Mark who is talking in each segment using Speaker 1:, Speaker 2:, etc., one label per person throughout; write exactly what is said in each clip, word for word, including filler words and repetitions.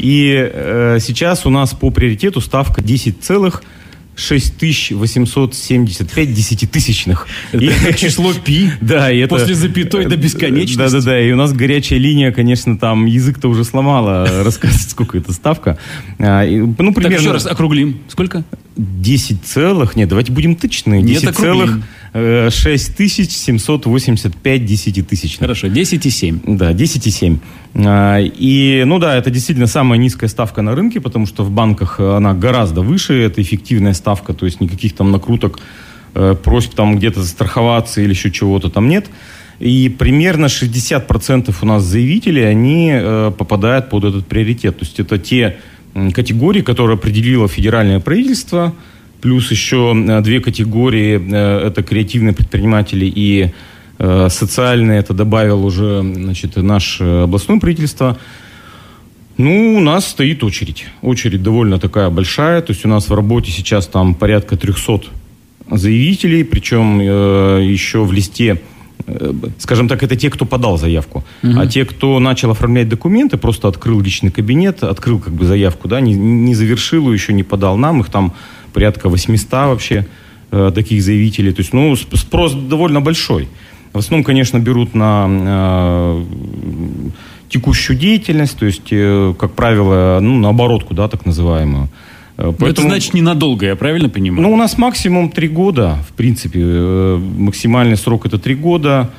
Speaker 1: И э, сейчас у нас по приоритету ставка десять целых шесть тысяч восемьсот семьдесят пять десятитысячных.
Speaker 2: Это и, число пи.
Speaker 1: Да, и это,
Speaker 2: после запятой до бесконечности.
Speaker 1: Да-да-да, и у нас горячая линия, конечно, там язык-то уже сломала рассказывать, сколько это ставка. А, и, ну, примерно...
Speaker 2: Так, еще раз округлим. Сколько?
Speaker 1: десять целых, нет, давайте будем точные.
Speaker 2: десять целых
Speaker 1: шесть тысяч семьсот восемьдесят пять десятитысячных.
Speaker 2: Хорошо, десять и семь.
Speaker 1: Да, десять и семь. И, ну да, это действительно самая низкая ставка на рынке, потому что в банках она гораздо выше, это эффективная ставка, то есть никаких там накруток, просьб там где-то застраховаться или еще чего-то там нет. И примерно шестьдесят процентов у нас заявителей, они попадают под этот приоритет. То есть это те категории, которые определило федеральное правительство, плюс еще две категории, это креативные предприниматели и э, социальные, это добавил уже, значит, наше областное правительство. Ну, у нас стоит очередь. Очередь довольно такая большая, то есть у нас в работе сейчас там порядка триста заявителей, причем э, еще в листе, скажем так, это те, кто подал заявку. Uh-huh. А те, кто начал оформлять документы, просто открыл личный кабинет, открыл как бы заявку, да, не, не завершил ее, еще не подал нам. Их там порядка восемьсот вообще э, таких заявителей. То есть, ну, спрос довольно большой. В основном, конечно, берут на э, текущую деятельность, то есть, э, как правило, ну, на оборотку, да, так называемую.
Speaker 2: Поэтому, это значит ненадолго, я правильно понимаю?
Speaker 1: Ну, у нас максимум три года, в принципе. Максимальный срок это три года.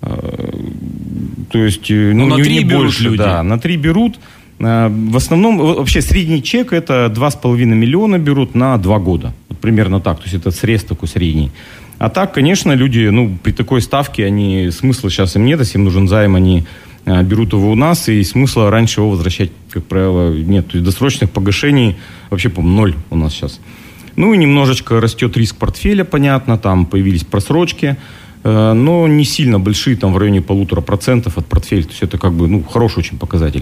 Speaker 1: То есть, ну,
Speaker 2: на
Speaker 1: не,
Speaker 2: три
Speaker 1: не
Speaker 2: берут
Speaker 1: больше.
Speaker 2: Люди.
Speaker 1: Да, на три берут. В основном, вообще, средний чек это два с половиной миллиона берут на два года. Вот примерно так. То есть, это срез такой средний. А так, конечно, люди, ну, при такой ставке, они, смысла сейчас им нет, если им нужен займ, они берут его у нас, и смысла раньше его возвращать, как правило, нет. То есть досрочных погашений вообще, по-моему, ноль у нас сейчас. Ну и немножечко растет риск портфеля, понятно, там появились просрочки, э, но не сильно большие, там в районе полутора процентов от портфеля. То есть это как бы, ну, хороший очень показатель.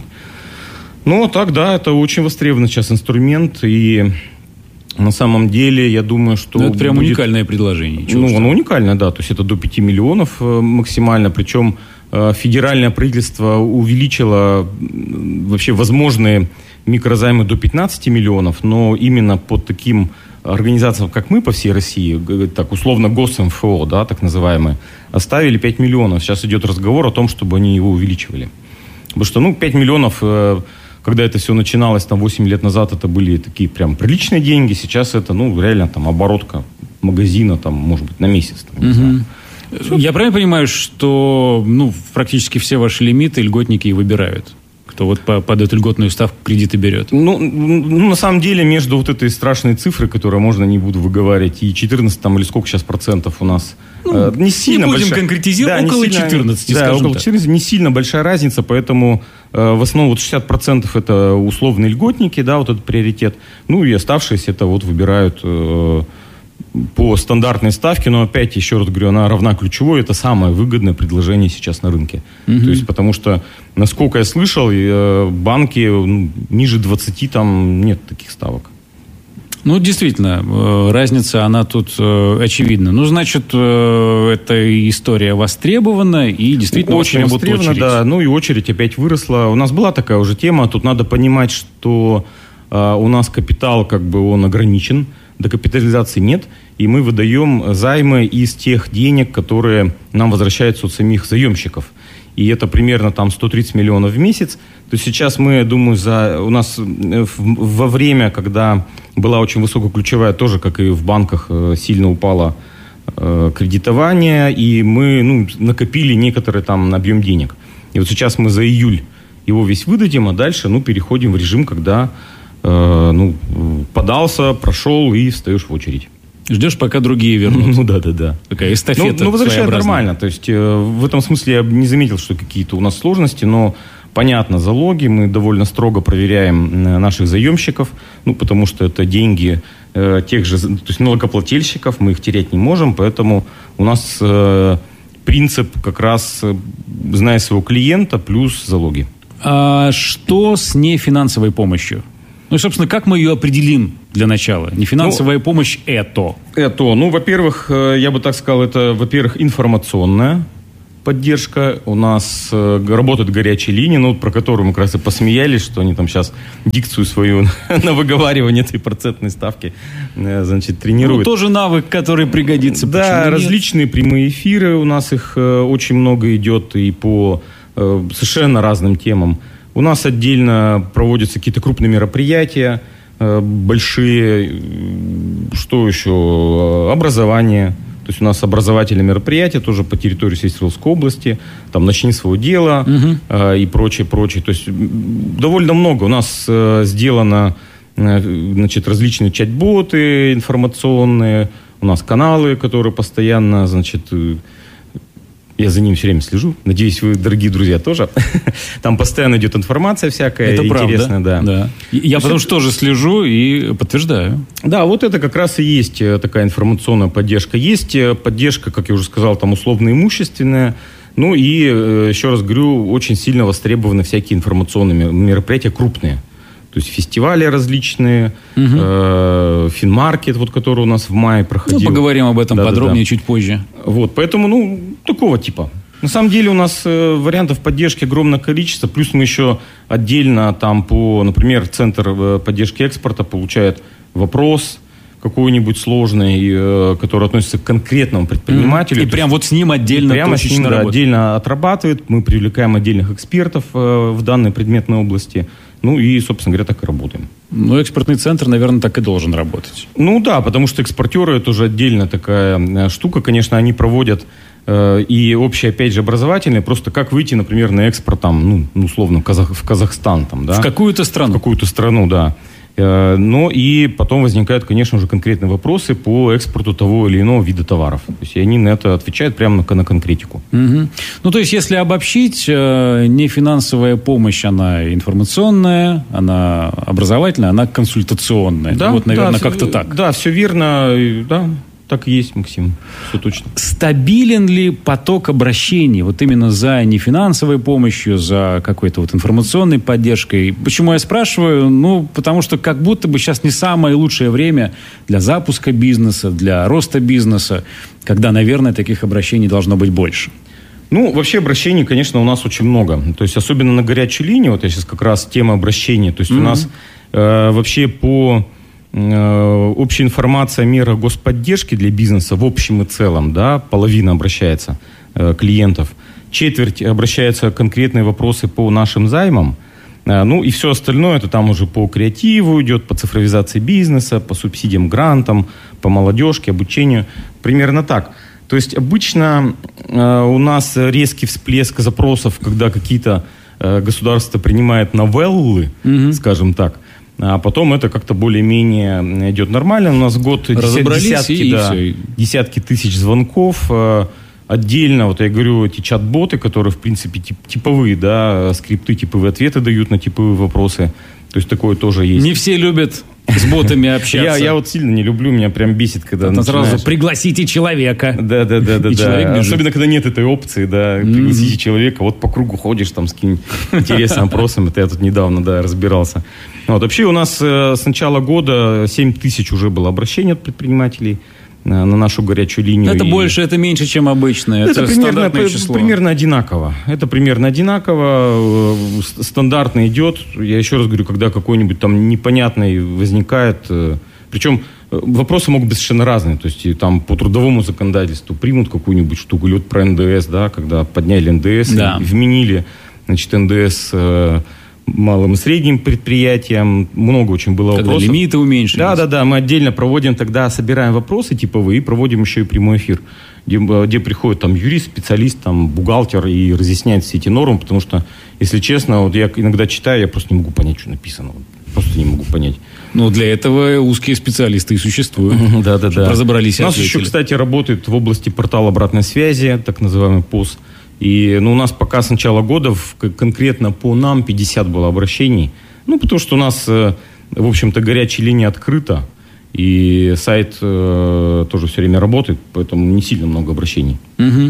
Speaker 1: Ну, так, да, это очень востребованный сейчас инструмент, и на самом деле, я думаю, что...
Speaker 2: Ну, это прям
Speaker 1: будет...
Speaker 2: уникальное предложение.
Speaker 1: Чего ну, оно уникальное, да, то есть это до пяти миллионов максимально, причем федеральное правительство увеличило вообще возможные микрозаймы до пятнадцати миллионов, но именно под таким организациям, как мы по всей России, так условно ГосМФО, да, так называемые, оставили пять миллионов. Сейчас идет разговор о том, чтобы они его увеличивали. Потому что, ну, пять миллионов, когда это все начиналось, там, восемь лет назад, это были такие прям приличные деньги. Сейчас это, ну, реально, там, оборотка магазина, там, может быть, на месяц, там, не
Speaker 2: угу.
Speaker 1: знаю.
Speaker 2: Я правильно понимаю, что, ну, практически все ваши лимиты льготники и выбирают? Кто вот по, под эту льготную ставку кредиты берет?
Speaker 1: Ну, ну, на самом деле, между вот этой страшной цифрой, которую можно не буду выговаривать, и четырнадцать там, или сколько сейчас процентов у нас,
Speaker 2: ну,
Speaker 1: э, не сильно
Speaker 2: не будем
Speaker 1: большая,
Speaker 2: конкретизировать,
Speaker 1: да,
Speaker 2: около
Speaker 1: сильно,
Speaker 2: четырнадцати,
Speaker 1: да,
Speaker 2: скажем
Speaker 1: около
Speaker 2: так.
Speaker 1: четырнадцати, не сильно большая разница, поэтому э, в основном вот шестьдесят процентов это условные льготники, да, вот этот приоритет, ну и оставшиеся это вот выбирают э, по стандартной ставке, но опять, еще раз говорю, она равна ключевой, это самое выгодное предложение сейчас на рынке. Угу. То есть, потому что, насколько я слышал, банки ну, ниже двадцати там нет таких ставок.
Speaker 2: Ну, действительно, разница, она тут очевидна. Ну, значит, эта история востребована и действительно
Speaker 1: очень востребована, да. Ну и очередь опять выросла. У нас была такая уже тема, тут надо понимать, что у нас капитал, как бы, он ограничен. Докапитализации нет, и мы выдаем займы из тех денег, которые нам возвращаются от самих заемщиков. И это примерно там сто тридцать миллионов в месяц. То есть сейчас мы, я думаю, за... у нас во время, когда была очень высокоключевая, тоже, как и в банках, сильно упало кредитование, и мы ну, накопили некоторый там объем денег. И вот сейчас мы за июль его весь выдадим, а дальше ну, переходим в режим, когда ну, подался, прошел и встаешь в очередь.
Speaker 2: Ждешь, пока другие вернут.
Speaker 1: Ну да, да, да.
Speaker 2: Такая эстафета.
Speaker 1: Ну, ну возвращают нормально. То есть э, в этом смысле я не заметил, что какие-то у нас сложности, но понятно, залоги, мы довольно строго проверяем наших заемщиков, ну, потому что это деньги э, тех же, то есть налогоплательщиков, мы их терять не можем, поэтому у нас э, принцип как раз, э, зная своего клиента, плюс залоги.
Speaker 2: А что с нефинансовой помощью? Ну, собственно, как мы ее определим для начала? Нефинансовая ну, помощь – это?
Speaker 1: Это, ну, во-первых, я бы так сказал, это, во-первых, информационная поддержка, у нас э, работают горячие линии, ну, про которую мы как раз и посмеялись, что они там сейчас дикцию свою на выговаривание этой процентной ставки, э, значит, тренируют.
Speaker 2: Ну, тоже навык, который пригодится.
Speaker 1: Да, различные прямые эфиры, у нас их э, очень много идет и по э, совершенно разным темам. У нас отдельно проводятся какие-то крупные мероприятия, э, большие, что еще, образование. То есть у нас образовательные мероприятия тоже по территории Северодвинской области, там «Начни свое дело» угу. э, и прочее, прочее. То есть довольно много. У нас э, сделано э, значит, различные чат-боты информационные, у нас каналы, которые постоянно, значит, э, я за ним все время слежу. Надеюсь, вы, дорогие друзья, тоже. Там постоянно идет информация всякая. Это интересная,
Speaker 2: правда, да. да. Я потому что тоже слежу и подтверждаю.
Speaker 1: Да, вот это как раз и есть такая информационная поддержка. Есть поддержка, как я уже сказал, там условно-имущественная. Ну и, еще раз говорю, очень сильно востребованы всякие информационные мероприятия крупные. То есть фестивали различные, угу. э, Финмаркет, вот, который у нас в мае проходил.
Speaker 2: Ну, поговорим об этом да, подробнее да, да. чуть позже.
Speaker 1: Вот, поэтому, ну, такого типа. На самом деле у нас э, вариантов поддержки огромное количество. Плюс мы еще отдельно там по, например, Центр поддержки экспорта получает вопрос какой-нибудь сложный, э, который относится к конкретному предпринимателю.
Speaker 2: И прям вот с ним отдельно
Speaker 1: прямо с ним да, отдельно отрабатывает. Мы привлекаем отдельных экспертов э, в данной предметной области. Ну и, собственно говоря, так и работаем.
Speaker 2: Ну, экспортный центр, наверное, так и должен работать.
Speaker 1: Ну да, потому что экспортеры – это уже отдельная такая штука. Конечно, они проводят э, и общие, опять же, образовательные. Просто как выйти, например, на экспорт, там, ну, условно, в, Казах, в Казахстан. Там, да?
Speaker 2: В какую-то страну.
Speaker 1: В какую-то страну, да. Э, но и потом возникают, конечно, уже конкретные вопросы по экспорту того или иного вида товаров. То есть и они на это отвечают прямо на, на конкретику.
Speaker 2: Угу. Ну, то есть, если обобщить, э, не финансовая помощь, она информационная, она образовательная, она консультационная.
Speaker 1: Да,
Speaker 2: вот, наверное,
Speaker 1: да,
Speaker 2: как-то так.
Speaker 1: Да, все верно, да. Так и есть, Максим. Все точно.
Speaker 2: Стабилен ли поток обращений вот именно за нефинансовой помощью, за какой-то вот информационной поддержкой? Почему я спрашиваю? Ну, потому что как будто бы сейчас не самое лучшее время для запуска бизнеса, для роста бизнеса, когда, наверное, таких обращений должно быть больше.
Speaker 1: Ну, вообще обращений, конечно, у нас очень много. То есть, особенно на горячей линии, вот я сейчас как раз тема обращений. То есть, mm-hmm. у нас э, вообще по... общая информация о мерах господдержки для бизнеса в общем и целом, да, половина обращается э, клиентов, четверть обращаются конкретные вопросы по нашим займам, э, ну и все остальное, это там уже по креативу идет, по цифровизации бизнеса, по субсидиям, грантам, по молодежке, обучению, примерно так. То есть обычно э, у нас резкий всплеск запросов, когда какие-то э, государства принимают новеллы, mm-hmm. скажем так, а потом это как-то более-менее идет нормально. У нас год десятки, да, десятки тысяч звонков. Отдельно, вот я говорю, эти чат-боты, которые, в принципе, тип, типовые, да, скрипты, типовые ответы дают на типовые вопросы. То есть такое тоже есть.
Speaker 2: Не все любят с ботами общаться.
Speaker 1: Я, я вот сильно не люблю, меня прям бесит, когда
Speaker 2: это начинаешь... сразу пригласите человека.
Speaker 1: Да, да, да, да. да. Особенно, когда нет этой опции, да, пригласите mm-hmm. человека, вот по кругу ходишь там с каким-нибудь интересным вопросом. Это я тут недавно, да, разбирался. Вот, вообще у нас э, с начала года семь тысяч уже было обращений от предпринимателей э, на нашу горячую линию.
Speaker 2: Это
Speaker 1: и...
Speaker 2: больше, это меньше, чем обычно. Это, это
Speaker 1: примерно,
Speaker 2: стандартное число.
Speaker 1: Примерно одинаково. Это примерно одинаково. Э, стандартно идет. Я еще раз говорю, когда какой-нибудь там непонятный возникает... Э, причем э, вопросы могут быть совершенно разные. То есть и, там по трудовому законодательству примут какую-нибудь штуку. Или вот про эн дэ эс, да, когда подняли эн дэ эс да. и вменили, значит, эн дэ эс... Э, малым и средним предприятиям. Много очень было
Speaker 2: когда
Speaker 1: вопросов.
Speaker 2: Лимиты уменьшились.
Speaker 1: Да, да, да. Мы отдельно проводим тогда, собираем вопросы типовые и проводим еще и прямой эфир, где, где приходит там юрист, специалист, там, бухгалтер и разъясняет все эти нормы, потому что, если честно, вот я иногда читаю, я просто не могу понять, что написано. Просто не могу понять.
Speaker 2: Ну, для этого узкие специалисты и существуют.
Speaker 1: Да, да, да.
Speaker 2: Разобрались и
Speaker 1: У нас еще, кстати, работает в области портала обратной связи, так называемый ПОС. И ну, у нас пока с начала года в, конкретно по нам пятьдесят было обращений. Ну, потому что у нас, в общем-то, горячая линия открыта. И сайт э, тоже все время работает, поэтому не сильно много обращений.
Speaker 2: Угу.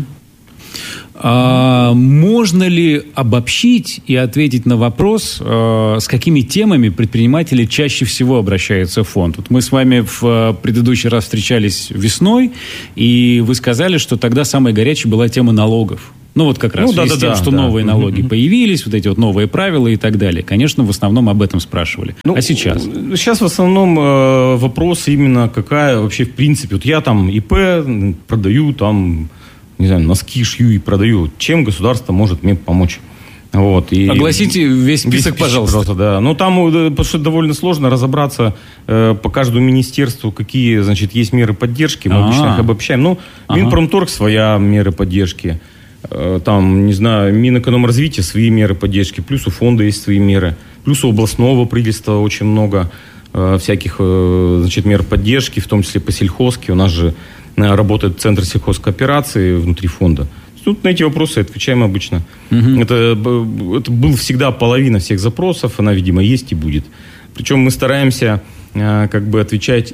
Speaker 2: А, можно ли обобщить и ответить на вопрос, э, с какими темами предприниматели чаще всего обращаются в фонд? Вот мы с вами в предыдущий раз встречались весной, и вы сказали, что тогда самой горячей была тема налогов. Ну, вот как раз
Speaker 1: ну,
Speaker 2: в связи
Speaker 1: да,
Speaker 2: с тем,
Speaker 1: да,
Speaker 2: что
Speaker 1: да.
Speaker 2: новые налоги
Speaker 1: Mm-hmm.
Speaker 2: появились, вот эти вот новые правила и так далее. Конечно, в основном об этом спрашивали. Ну, а сейчас?
Speaker 1: Сейчас в основном э, вопрос именно какая вообще в принципе. Вот я там ИП продаю, там, не знаю, носки шью и продаю. Чем государство может мне помочь? Вот, и
Speaker 2: огласите весь список,
Speaker 1: весь список
Speaker 2: пожалуйста.
Speaker 1: Просто, да. Ну, там потому что довольно сложно разобраться э, по каждому министерству, какие, значит, есть меры поддержки. Мы А-а-а. обычно их обобщаем. Ну, ага. Минпромторг своя меры поддержки. Э, там, не знаю, Минэкономразвития свои меры поддержки. Плюс у фонда есть свои меры. Плюс у областного правительства очень много э, всяких, э, значит, мер поддержки, в том числе по сельхозке. У нас же э, работает Центр сельхозкооперации внутри фонда. Тут на эти вопросы отвечаем обычно. Угу. Это, это был всегда половина всех запросов, она, видимо, есть и будет. Причем мы стараемся э, как бы отвечать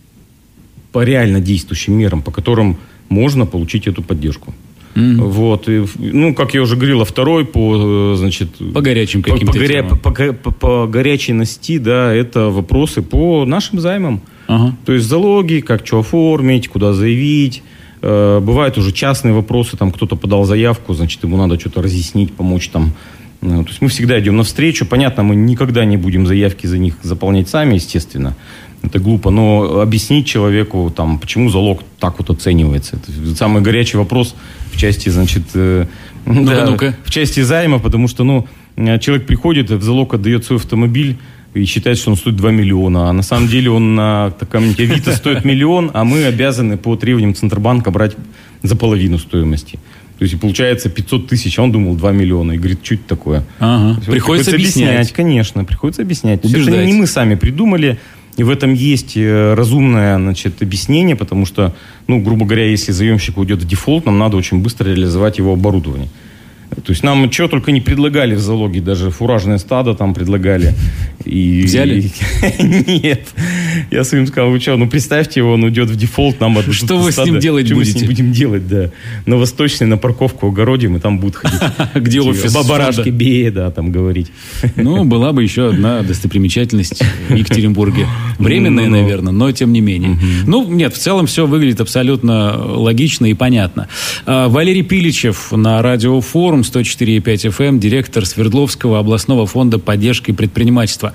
Speaker 1: по реально действующим мерам, по которым можно получить эту поддержку. Mm. Вот. И, ну, как я уже говорил, а второй по, значит,
Speaker 2: по горячим каким-то
Speaker 1: по, по, горя, по, по, по горячности, да, это вопросы по нашим займам. Ага. То есть залоги, как что оформить, куда заявить. Бывают уже частные вопросы, там кто-то подал заявку, значит, ему надо что-то разъяснить, помочь там. То есть мы всегда идем навстречу. Понятно, мы никогда не будем заявки за них заполнять сами, естественно. Это глупо, но объяснить человеку, там, почему залог так вот оценивается. Это самый горячий вопрос в части, значит, э,
Speaker 2: ну-ка,
Speaker 1: да,
Speaker 2: ну-ка.
Speaker 1: в части займа, потому что, ну, человек приходит, в залог отдает свой автомобиль, и считает, что он стоит два миллиона. А на самом деле он на таком Авито стоит миллион, а мы обязаны по требованиям Центробанка брать за половину стоимости. То есть получается пятьсот тысяч, а он думал два миллиона. И говорит, что это такое?
Speaker 2: Ага. Приходится, приходится объяснять. объяснять.
Speaker 1: Конечно, приходится объяснять.
Speaker 2: Убеждать.
Speaker 1: Это не мы сами придумали. И в этом есть разумное, значит, объяснение, потому что, ну, грубо говоря, если заемщик уйдет в дефолт, нам надо очень быстро реализовать его оборудование. То есть нам чего только не предлагали в залоге, даже фуражное стадо там предлагали. И,
Speaker 2: взяли?
Speaker 1: И, нет. Я своим сказал, вы что, ну представьте его, он уйдет в дефолт, нам отдадут
Speaker 2: что вы
Speaker 1: стадо.
Speaker 2: С ним делать
Speaker 1: что
Speaker 2: будете?
Speaker 1: Что мы с ним будем делать, да. На Восточной, на парковку огородим, и там будут ходить.
Speaker 2: Где офис?
Speaker 1: Бабарашки, бе, да, там говорить.
Speaker 2: Ну, была бы еще одна достопримечательность в Екатеринбурге. Временная, наверное, но тем не менее. Ну, нет, в целом все выглядит абсолютно логично и понятно. Валерий Пиличев на Радио Форум сто четыре и пять эф эм, директор Свердловского областного фонда поддержки предпринимательства.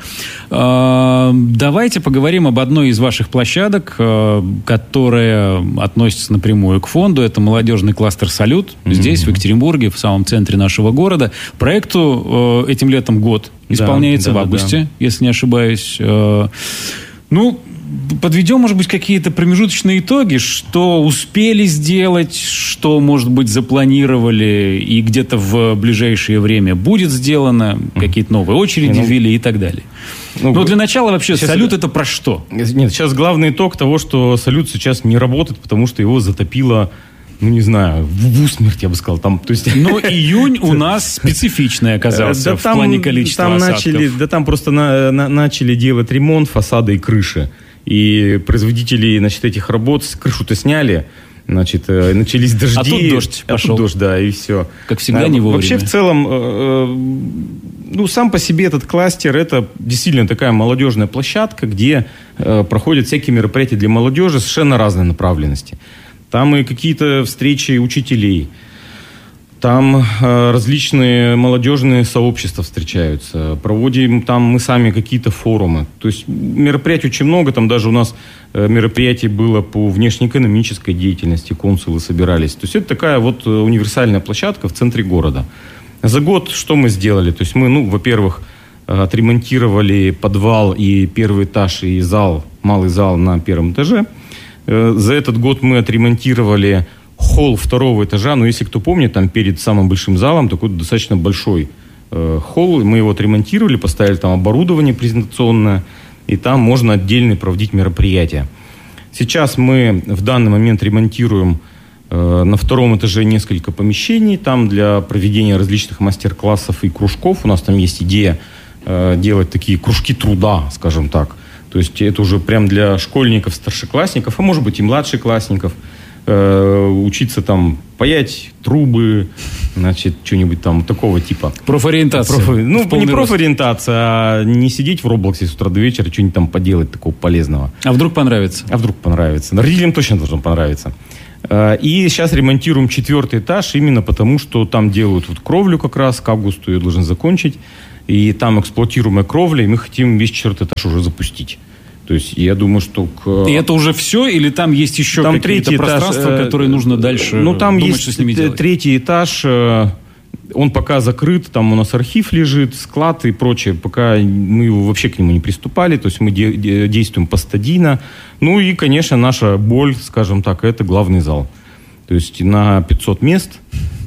Speaker 2: Давайте поговорим об одной из ваших площадок, которая относится напрямую к фонду. Это молодежный кластер «Салют». Здесь, в Екатеринбурге, в самом центре нашего города. Проекту этим летом год исполняется, да, да, в августе, да. если не ошибаюсь. Ну, подведем, может быть, какие-то промежуточные итоги, что успели сделать, что, может быть, запланировали и где-то в ближайшее время будет сделано, какие-то новые очереди ввели и так далее. Ну, Но для начала вообще сейчас «Салют» это про что?
Speaker 1: Нет, сейчас главный итог того, что «Салют» сейчас не работает, потому что его затопило, ну, не знаю, в усмерть, я бы сказал. Там, то есть...
Speaker 2: Но июнь у нас специфичный оказался в плане количества осадков.
Speaker 1: Да там просто начали делать ремонт фасада и крыши. И производители, значит, этих работ крышу-то сняли, значит, начались дожди.
Speaker 2: А тут дождь пошел.
Speaker 1: А тут дождь, да, и все.
Speaker 2: Как всегда, не вовремя.
Speaker 1: Вообще, в целом, ну, сам по себе этот кластер, это действительно такая молодежная площадка, где проходят всякие мероприятия для молодежи совершенно разной направленности. Там и какие-то встречи учителей, там э, различные молодежные сообщества встречаются, проводим там мы сами какие-то форумы. То есть мероприятий очень много, там даже у нас э, мероприятие было по внешнеэкономической деятельности, консулы собирались. То есть это такая вот универсальная площадка в центре города. За год что мы сделали? То есть мы, ну, во-первых, отремонтировали подвал и первый этаж, и зал, малый зал на первом этаже. Э, за этот год мы отремонтировали холл второго этажа, но если кто помнит, там перед самым большим залом такой достаточно большой э, холл. Мы его отремонтировали, поставили там оборудование презентационное, и там можно отдельно проводить мероприятия. Сейчас мы в данный момент ремонтируем э, на втором этаже несколько помещений, там для проведения различных мастер-классов и кружков. У нас там есть идея э, делать такие кружки труда, скажем так. То есть это уже прям для школьников, старшеклассников, а может быть и младшеклассников. э, учиться там паять трубы, значит, что-нибудь там такого типа.
Speaker 2: Профориентация.
Speaker 1: Проф... Ну, не профориентация, а не сидеть в Роблоксе с утра до вечера, что-нибудь там поделать такого полезного.
Speaker 2: А вдруг понравится?
Speaker 1: А вдруг понравится. Родителям точно должно понравиться. И сейчас ремонтируем четвертый этаж именно потому, что там делают вот кровлю как раз, к августу ее должны закончить. И там эксплуатируемая кровля, и мы хотим весь четвертый этаж уже запустить. То есть я думаю, что... К...
Speaker 2: И это уже все? Или там есть еще там какие-то пространства, этаж, которые нужно дальше
Speaker 1: ну, там
Speaker 2: думать,
Speaker 1: есть
Speaker 2: что с ними делать?
Speaker 1: Третий этаж, он пока закрыт, там у нас архив лежит, склад и прочее. Пока мы его вообще к нему не приступали, то есть мы де- де- действуем постадийно. Ну и, конечно, наша боль, скажем так, это главный зал. То есть на пятьсот мест...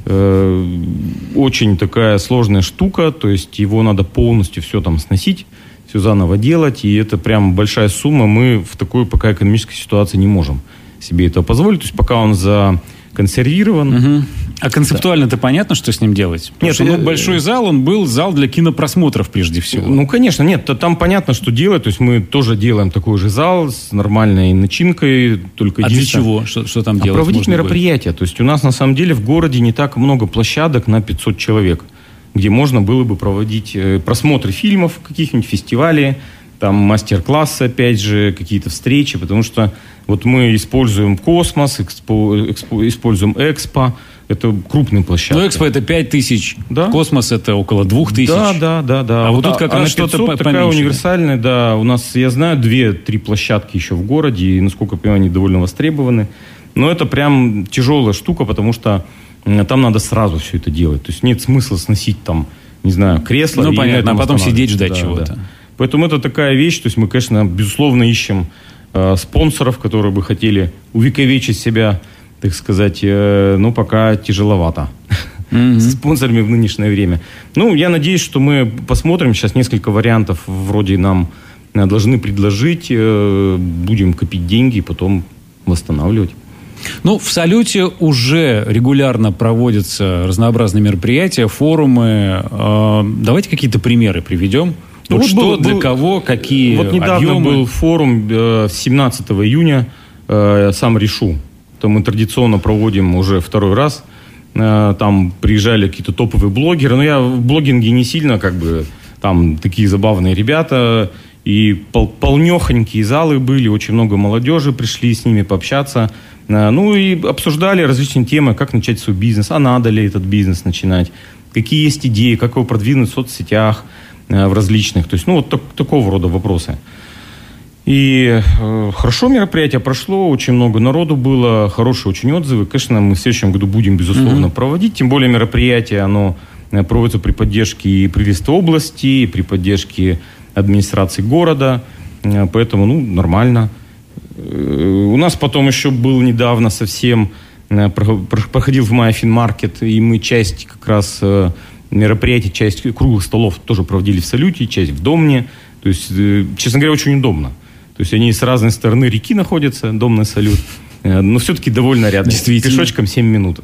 Speaker 1: Очень такая сложная штука, то есть его надо полностью все там сносить, все заново делать, и это прям большая сумма. Мы в такой пока экономической ситуации не можем себе этого позволить. То есть пока он законсервирован.
Speaker 2: Угу. А концептуально-то да. понятно, что с ним делать? Потому
Speaker 1: нет,
Speaker 2: что, ну, большой зал, он был зал для кинопросмотров прежде всего.
Speaker 1: Ну, конечно, нет, там понятно, что делать. То есть мы тоже делаем такой же зал с нормальной начинкой. Только
Speaker 2: а для чего? Что, что там
Speaker 1: а
Speaker 2: делать?
Speaker 1: Проводить мероприятия. Будет? То есть у нас на самом деле в городе не так много площадок на пятьсот человек, где можно было бы проводить просмотры фильмов, каких-нибудь фестивалей, там мастер-классы, опять же, какие-то встречи, потому что вот мы используем Космос, экспо, экспо, используем Экспо, это крупные площадки.
Speaker 2: Ну, Экспо это пять тысяч,
Speaker 1: да?
Speaker 2: Космос это около двух тысяч.
Speaker 1: Да, да, да, да.
Speaker 2: А вот, вот тут как а раз что-то по-
Speaker 1: такая
Speaker 2: поменьше.
Speaker 1: Универсальная, да. У нас, я знаю, две-три площадки еще в городе, и, насколько я понимаю, они довольно востребованы. Но это прям тяжелая штука, потому что там надо сразу все это делать. То есть нет смысла сносить там, не знаю, кресло.
Speaker 2: Ну, понятно, а потом сидеть, ждать да, чего-то.
Speaker 1: Да. Поэтому это такая вещь, то есть мы, конечно, безусловно ищем э, спонсоров, которые бы хотели увековечить себя, так сказать, э, но пока тяжеловато mm-hmm. с спонсорами в нынешнее время. Ну, я надеюсь, что мы посмотрим сейчас несколько вариантов, вроде нам э, должны предложить, э, будем копить деньги и потом восстанавливать.
Speaker 2: Ну, в «Салюте» уже регулярно проводятся разнообразные мероприятия, форумы. Э, давайте какие-то примеры приведем.
Speaker 1: Ну,
Speaker 2: вот
Speaker 1: вот
Speaker 2: что,
Speaker 1: был,
Speaker 2: для
Speaker 1: был,
Speaker 2: кого, какие
Speaker 1: Вот недавно
Speaker 2: объемы?
Speaker 1: был форум э, семнадцатого июня, э, сам решу. То мы традиционно проводим уже второй раз. Э, там приезжали какие-то топовые блогеры. Но я в блогинге не сильно, как бы, там такие забавные ребята. И пол, полнехонькие залы были, очень много молодежи пришли с ними пообщаться. Э, ну и обсуждали различные темы, как начать свой бизнес, а надо ли этот бизнес начинать, какие есть идеи, как его продвинуть в соцсетях, в различных, то есть, ну, вот так, такого рода вопросы. И э, хорошо мероприятие прошло, очень много народу было, хорошие очень отзывы. Конечно, мы в следующем году будем, безусловно, mm-hmm. проводить, тем более мероприятие, оно проводится при поддержке и правительства области, и при поддержке администрации города, э, поэтому, ну, нормально. Э, у нас потом еще был недавно совсем, э, проходил в мае финмаркет, и мы часть как раз... Э, мероприятий, часть круглых столов тоже проводили в «Салюте», часть в Домне. То есть, честно говоря, очень удобно. То есть они с разной стороны реки находятся, Домна, «Салют», но все-таки довольно рядом.
Speaker 2: Действительно.
Speaker 1: Пешочком семь минут.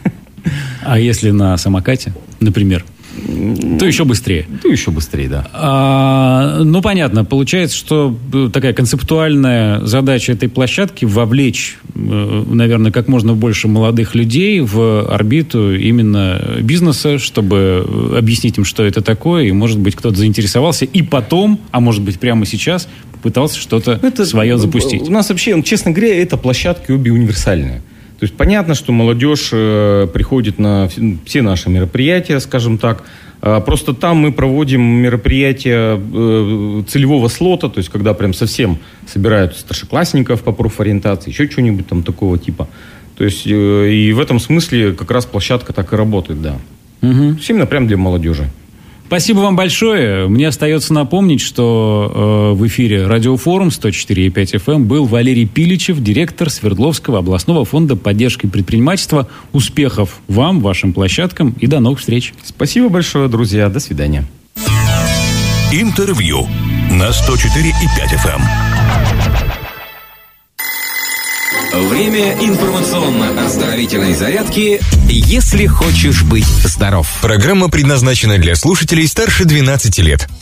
Speaker 2: А если на самокате, например? То еще быстрее.
Speaker 1: То еще быстрее, да.
Speaker 2: А, ну, понятно. Получается, что такая концептуальная задача этой площадки — вовлечь, наверное, как можно больше молодых людей в орбиту именно бизнеса, чтобы объяснить им, что это такое, и, может быть, кто-то заинтересовался, и потом, а может быть, прямо сейчас попытался что-то это, свое запустить.
Speaker 1: У нас вообще, честно говоря, это площадки обе универсальные. То есть понятно, что молодежь э, приходит на все наши мероприятия, скажем так. Э, просто там мы проводим мероприятия э, целевого слота, то есть когда прям совсем собирают старшеклассников по профориентации, еще что-нибудь там такого типа. То есть э, и в этом смысле как раз площадка так и работает, да. Угу. Именно прям для молодежи.
Speaker 2: Спасибо вам большое. Мне остается напомнить, что э, в эфире Радиофорум сто четыре и пять эф эм был Валерий Пиличев, директор Свердловского областного фонда поддержки предпринимательства. Успехов вам, вашим площадкам, и до новых встреч.
Speaker 1: Спасибо большое, друзья. До свидания.
Speaker 3: Интервью на сто четыре и пять эф эм.
Speaker 4: Время информационно-оздоровительной зарядки, если хочешь быть здоров.
Speaker 3: Программа предназначена для слушателей старше двенадцати лет.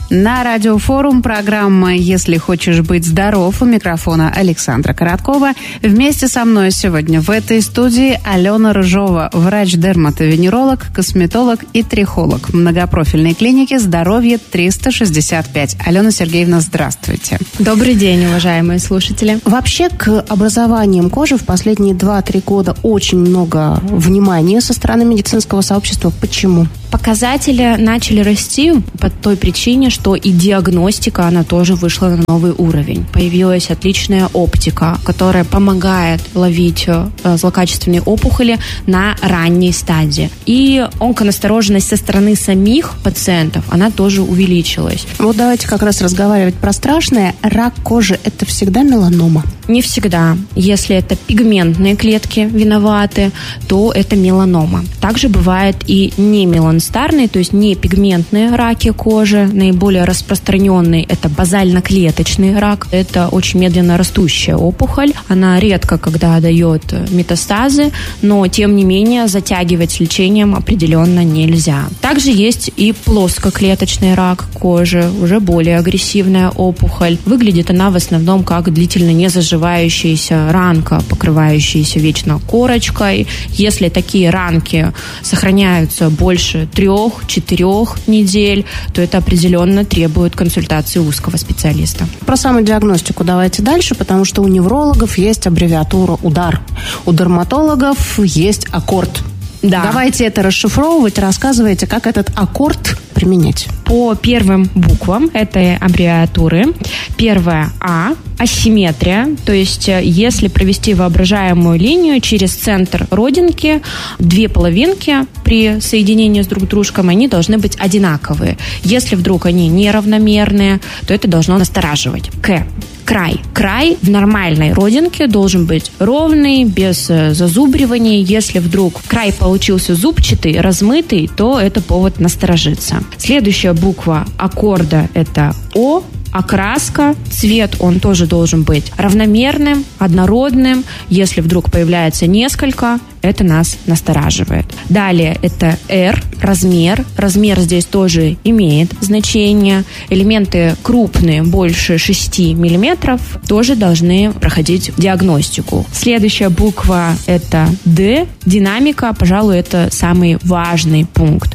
Speaker 5: На Радиофорум программа «Если хочешь быть здоров», у микрофона Александра Короткова. Вместе со мной сегодня в этой студии Алена Рыжова, врач-дерматовенеролог, косметолог и трихолог в многопрофильной клинике «Здоровье триста шестьдесят пять». Алена Сергеевна, здравствуйте.
Speaker 6: Добрый день, уважаемые слушатели.
Speaker 7: Вообще к образованиям кожи в последние два-три года очень много внимания со стороны медицинского сообщества. Почему?
Speaker 6: Показатели начали расти по той причине, что и диагностика, она тоже вышла на новый уровень. Появилась отличная оптика, которая помогает ловить злокачественные опухоли на ранней стадии. И онконастороженность со стороны самих пациентов, она тоже увеличилась.
Speaker 7: Вот давайте как раз разговаривать про страшное. Рак кожи – это всегда меланома?
Speaker 6: Не всегда. Если это пигментные клетки виноваты, то это меланома. Также бывает и не меланстарные, то есть не пигментные раки кожи. Наиболее распространенный – это базально-клеточный рак. Это очень медленно растущая опухоль. Она редко когда дает метастазы, но, тем не менее, затягивать с лечением определенно нельзя. Также есть и плоскоклеточный рак кожи, уже более агрессивная опухоль. Выглядит она в основном как длительно не заживающаяся ранка, покрывающаяся вечно корочкой. Если такие ранки сохраняются больше трех-четырех недель, то это определенно требует консультации узкого специалиста.
Speaker 7: Про самодиагностику давайте дальше, потому что у неврологов есть аббревиатура УДАР. У дерматологов есть аккорд.
Speaker 6: Да.
Speaker 7: Давайте это расшифровывать, рассказывайте, как этот аккорд применять.
Speaker 6: По первым буквам этой аббревиатуры. Первая А – асимметрия, то есть если провести воображаемую линию через центр родинки, две половинки при соединении с друг дружкой, они должны быть одинаковые. Если вдруг они неравномерные, то это должно настораживать. К – край. Край в нормальной родинке должен быть ровный, без зазубриваний. Если вдруг край получился зубчатый, размытый, то это повод насторожиться. Следующая буква аккорда – это О. Окраска, цвет, он тоже должен быть равномерным, однородным. Если вдруг появляется несколько, это нас настораживает. Далее это R, размер. Размер здесь тоже имеет значение. Элементы крупные, больше шести миллиметров, тоже должны проходить диагностику. Следующая буква это D, динамика, пожалуй, это самый важный пункт.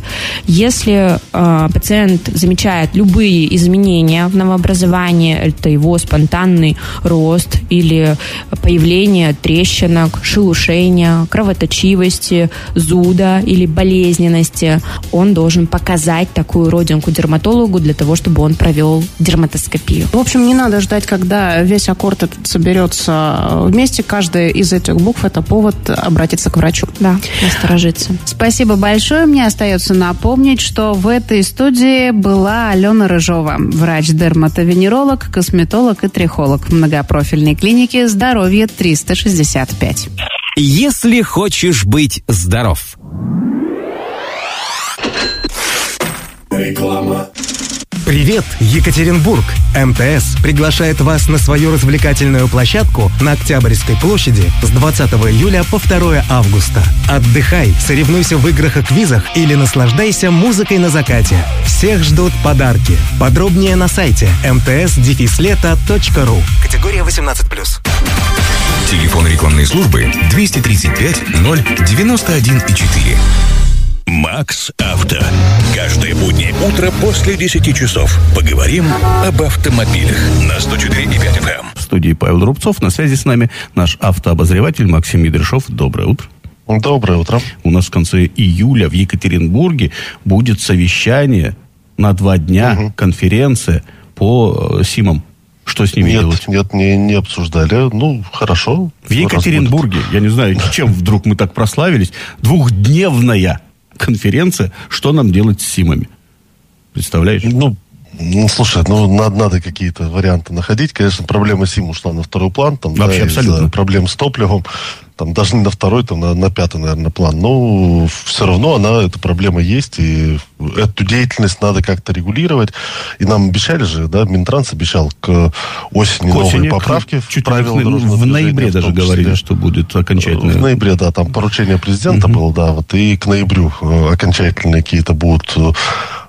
Speaker 6: Если э, пациент замечает любые изменения в новообразовании, это его спонтанный рост или появление трещинок, шелушения, кровоточивости, зуда или болезненности, он должен показать такую родинку дерматологу для того, чтобы он провел дерматоскопию.
Speaker 7: В общем, не надо ждать, когда весь аккорд этот соберется вместе. Каждая из этих букв – это повод обратиться к врачу.
Speaker 6: Да, насторожиться.
Speaker 5: Спасибо большое. Мне остается напомнить, что в этой студии была Алена Рыжова, врач-дерматовенеролог, венеролог, косметолог и трихолог в многопрофильной клинике «Здоровье триста шестьдесят пять».
Speaker 4: Если хочешь быть здоров.
Speaker 8: Реклама. Привет, Екатеринбург! эм тэ эс приглашает вас на свою развлекательную площадку на Октябрьской площади с двадцатого июля по второго августа. Отдыхай, соревнуйся в играх и квизах или наслаждайся музыкой на закате. Всех ждут подарки. Подробнее на сайте эм тэ эс дефис лето точка ру. Категория восемнадцать плюс.
Speaker 3: Телефон рекламной службы двести тридцать пять ноль девяносто один четыре. Макс Авто. Каждое буднее утро после десяти часов поговорим об автомобилях на сто четыре и пять эф эм.
Speaker 1: В студии Павел Рубцов. На связи с нами наш автообозреватель Максим Медрешов. Доброе утро.
Speaker 9: Доброе утро.
Speaker 1: У нас в конце июля в Екатеринбурге будет совещание на два дня, угу. конференция по СИМам. Что с ними
Speaker 9: нет,
Speaker 1: делать?
Speaker 9: Нет, не, не обсуждали. Ну, хорошо.
Speaker 1: В Екатеринбурге, я не знаю, чем вдруг мы так прославились, двухдневная конференция, что нам делать с СИМами. Представляешь?
Speaker 9: Ну, ну слушай, ну надо, надо какие-то варианты находить. Конечно, проблема СИМ ушла на второй план. Там,
Speaker 1: Вообще,
Speaker 9: да,
Speaker 1: абсолютно.
Speaker 9: Проблем с топливом. Там даже не на второй, там на, на пятый, наверное, план. Но все равно она, эта проблема есть. И эту деятельность надо как-то регулировать. И нам обещали же, да, Минтранс обещал к осени, к осени новые поправки
Speaker 1: чуть
Speaker 9: в правила
Speaker 1: в,
Speaker 9: дорожного
Speaker 1: в
Speaker 9: движения.
Speaker 1: ноябре даже говорили, что будет окончательно.
Speaker 9: В ноябре, да, там поручение президента uh-huh. было, да, вот и к ноябрю окончательные какие-то будут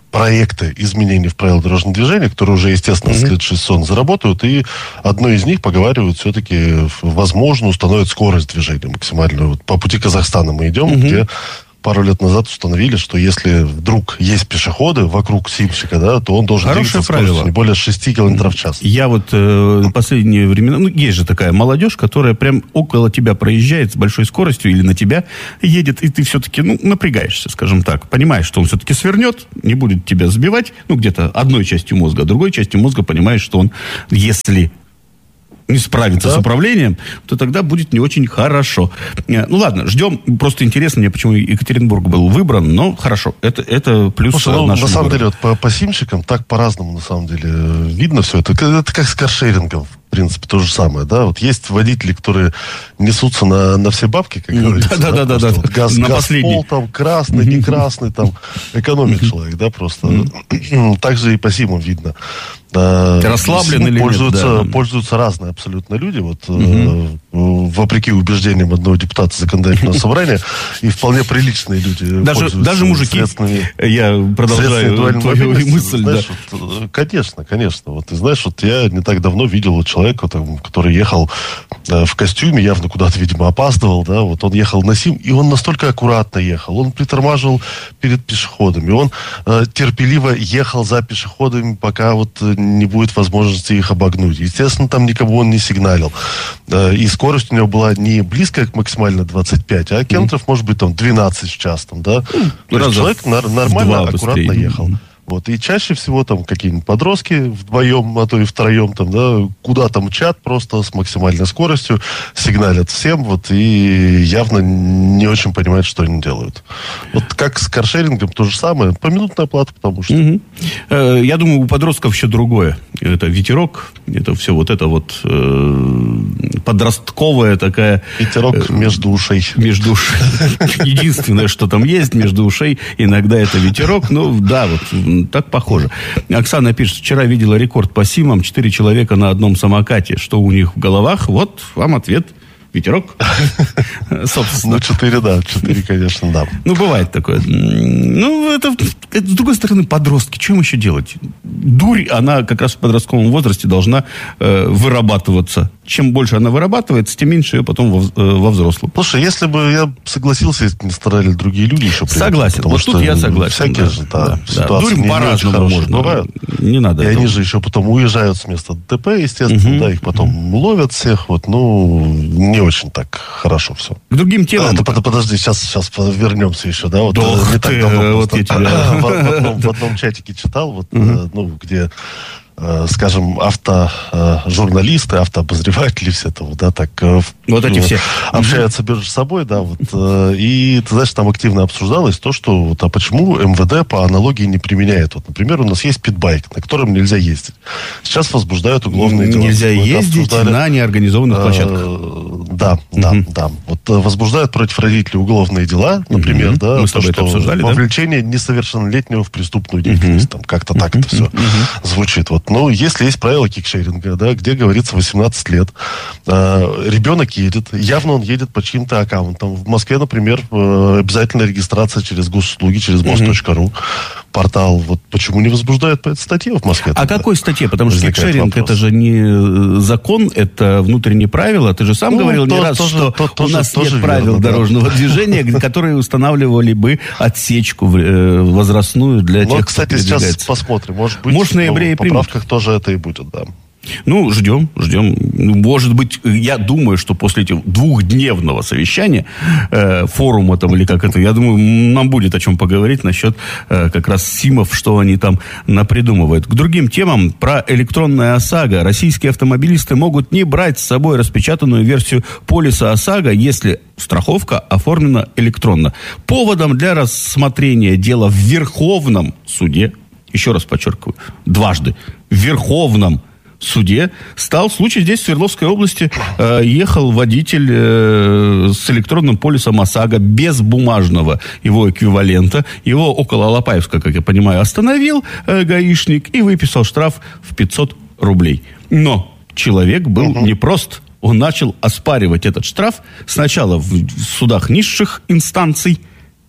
Speaker 9: проекты изменений в правила дорожного движения, которые уже, естественно, mm-hmm. следующий сезон заработают, и одной из них поговаривают все-таки, возможно, установят скорость движения максимальную. Вот по пути Казахстана мы идем, mm-hmm. где пару лет назад установили, что если вдруг есть пешеходы вокруг симщика, да, то он должен
Speaker 10: Хорошее
Speaker 9: двигаться скоростью не более шести километров в час.
Speaker 10: Я вот э, последние времена... Ну, есть же такая молодежь, которая прям около тебя проезжает с большой скоростью или на тебя едет, и ты все-таки, ну, напрягаешься, скажем так. Понимаешь, что он все-таки свернет, не будет тебя сбивать, ну, где-то одной частью мозга, а другой частью мозга понимаешь, что он, если... не справится да. с управлением, то тогда будет не очень хорошо. Ну ладно, ждем. Просто интересно мне, почему Екатеринбург был выбран, но хорошо. Это, это плюс
Speaker 9: Слушай, ну,
Speaker 10: нашему
Speaker 9: на самом
Speaker 10: городу.
Speaker 9: деле, вот, по, по симщикам так по-разному, на самом деле, видно все. Это, это как с каршерингом, в принципе, то же самое, да. Вот есть водители, которые несутся на, на все бабки, как говорится.
Speaker 10: Да, да, да, да.
Speaker 9: Вот газ,
Speaker 10: на
Speaker 9: газ
Speaker 10: последний.
Speaker 9: пол, там, красный, не красный, там, экономит человек, да, просто. Также и по симам видно.
Speaker 10: Расслаблены или
Speaker 9: пользуются,
Speaker 10: нет, да.
Speaker 9: пользуются разные абсолютно люди, вот, угу. э, вопреки убеждениям одного депутата законодательного собрания, и вполне приличные люди
Speaker 10: даже, даже мужики, я продолжаю твою мысль,
Speaker 9: знаешь,
Speaker 10: да.
Speaker 9: вот, конечно, конечно, вот, ты знаешь, вот я не так давно видел вот человека, там, который ехал э, в костюме, явно куда-то, видимо, опаздывал, да, вот он ехал на сим, и он настолько аккуратно ехал, он притормаживал перед пешеходами, он э, терпеливо ехал за пешеходами, пока вот не будет возможности их обогнуть. Естественно, там никому он не сигналил. И скорость у него была не близкая к максимально двадцать пять, а километров, mm. может быть, там двенадцать в час. Там, да? Mm. То есть человек нар- нормально, аккуратно быстрее. ехал. Вот. И чаще всего там какие-нибудь подростки вдвоем, а то и втроем там, да, куда-то мчат просто с максимальной скоростью, сигналят всем, вот, и явно не очень понимают, что они делают. Вот как с каршерингом то же самое, поминутная плата, потому что...
Speaker 10: Угу. Э, я думаю, у подростков еще другое. Это ветерок, это все вот это вот э, подростковая такая...
Speaker 9: Ветерок э, между ушей.
Speaker 10: Между ушей. Единственное, что там есть между ушей, иногда это ветерок, ну, да, вот... Так похоже. Оксана пишет, вчера видела рекорд по симам, четыре человека на одном самокате. Что у них в головах? Вот вам ответ. Ветерок. Собственно.
Speaker 9: Ну, четыре, да. Четыре, конечно, да.
Speaker 10: Ну, бывает такое. Ну, это, это, с другой стороны, подростки. Что им еще делать? Дурь, она как раз в подростковом возрасте должна э, вырабатываться. Чем больше она вырабатывается, тем меньше ее потом во, э, во взрослом.
Speaker 9: Слушай, если бы я согласился, если бы не старали другие люди еще приехать.
Speaker 10: Согласен. Вот тут я согласен.
Speaker 9: Всякие
Speaker 10: да,
Speaker 9: же, да,
Speaker 10: да,
Speaker 9: ситуации
Speaker 10: да. Дурь по-разному можно.
Speaker 9: Бывают.
Speaker 10: Не надо.
Speaker 9: И
Speaker 10: этого.
Speaker 9: они же еще потом уезжают с места ДТП, естественно, угу. да, их потом ловят всех, вот, ну, не очень так хорошо все.
Speaker 10: К другим темам.
Speaker 9: А, под, подожди, сейчас, сейчас вернемся еще, да, вот
Speaker 10: Дох
Speaker 9: не так
Speaker 10: ты,
Speaker 9: давно
Speaker 10: вот я тебя...
Speaker 9: в, в, одном, в одном чатике читал, вот, угу. ну, где... скажем, автожурналисты, автообозреватели, все это, да, так
Speaker 10: вот эти все
Speaker 9: общаются между собой, да, вот, и, ты знаешь, там активно обсуждалось то, что, вот, а почему МВД по аналогии не применяет, вот, например, у нас есть питбайк, на котором нельзя ездить. Сейчас возбуждают уголовные дела.
Speaker 10: Нельзя ездить на неорганизованных площадках.
Speaker 9: Да, да, угу. да. Вот возбуждают против родителей уголовные дела, например, угу. да,
Speaker 10: мы с тобой
Speaker 9: то,
Speaker 10: это обсуждали,
Speaker 9: вовлечение
Speaker 10: да?
Speaker 9: несовершеннолетнего в преступную деятельность, угу. там, как-то так угу. это все угу. звучит. Вот. Ну, если есть правила кикшеринга, да, где говорится восемнадцать лет, э, ребенок едет, явно он едет по чьим-то аккаунтам. В Москве, например, э, обязательная регистрация через госуслуги, через мост точка ру, портал. Вот почему не возбуждают по этой статье в Москве?
Speaker 10: А какой статье? Потому что кикшеринг это же не закон, это внутренние правила. Ты же сам ну, говорил то, не раз, тоже, что то, тоже, у нас тоже нет правил верно, дорожного да. движения, которые устанавливали бы отсечку возрастную для
Speaker 9: Но,
Speaker 10: тех,
Speaker 9: кстати,
Speaker 10: кто
Speaker 9: сейчас посмотрим. Может быть,
Speaker 10: Может, в ноябре и примут.
Speaker 9: В поправках тоже это и будет, да.
Speaker 10: Ну, ждем, ждем. Может быть, я думаю, что после этих двухдневного совещания, э, форума там, или как это, я думаю, нам будет о чем поговорить насчет э, как раз СИМов, что они там напридумывают. К другим темам про электронное ОСАГО. Российские автомобилисты могут не брать с собой распечатанную версию полиса ОСАГО, если страховка оформлена электронно. Поводом для рассмотрения дела в Верховном суде, еще раз подчеркиваю, дважды, в Верховном суде стал случай здесь, в Свердловской области. Э, ехал водитель э, с электронным полисом ОСАГО без бумажного его эквивалента. Его около Алапаевска, как я понимаю, остановил э, гаишник и выписал штраф в пятьсот рублей. Но человек был угу. непрост. Он начал оспаривать этот штраф сначала в судах низших инстанций,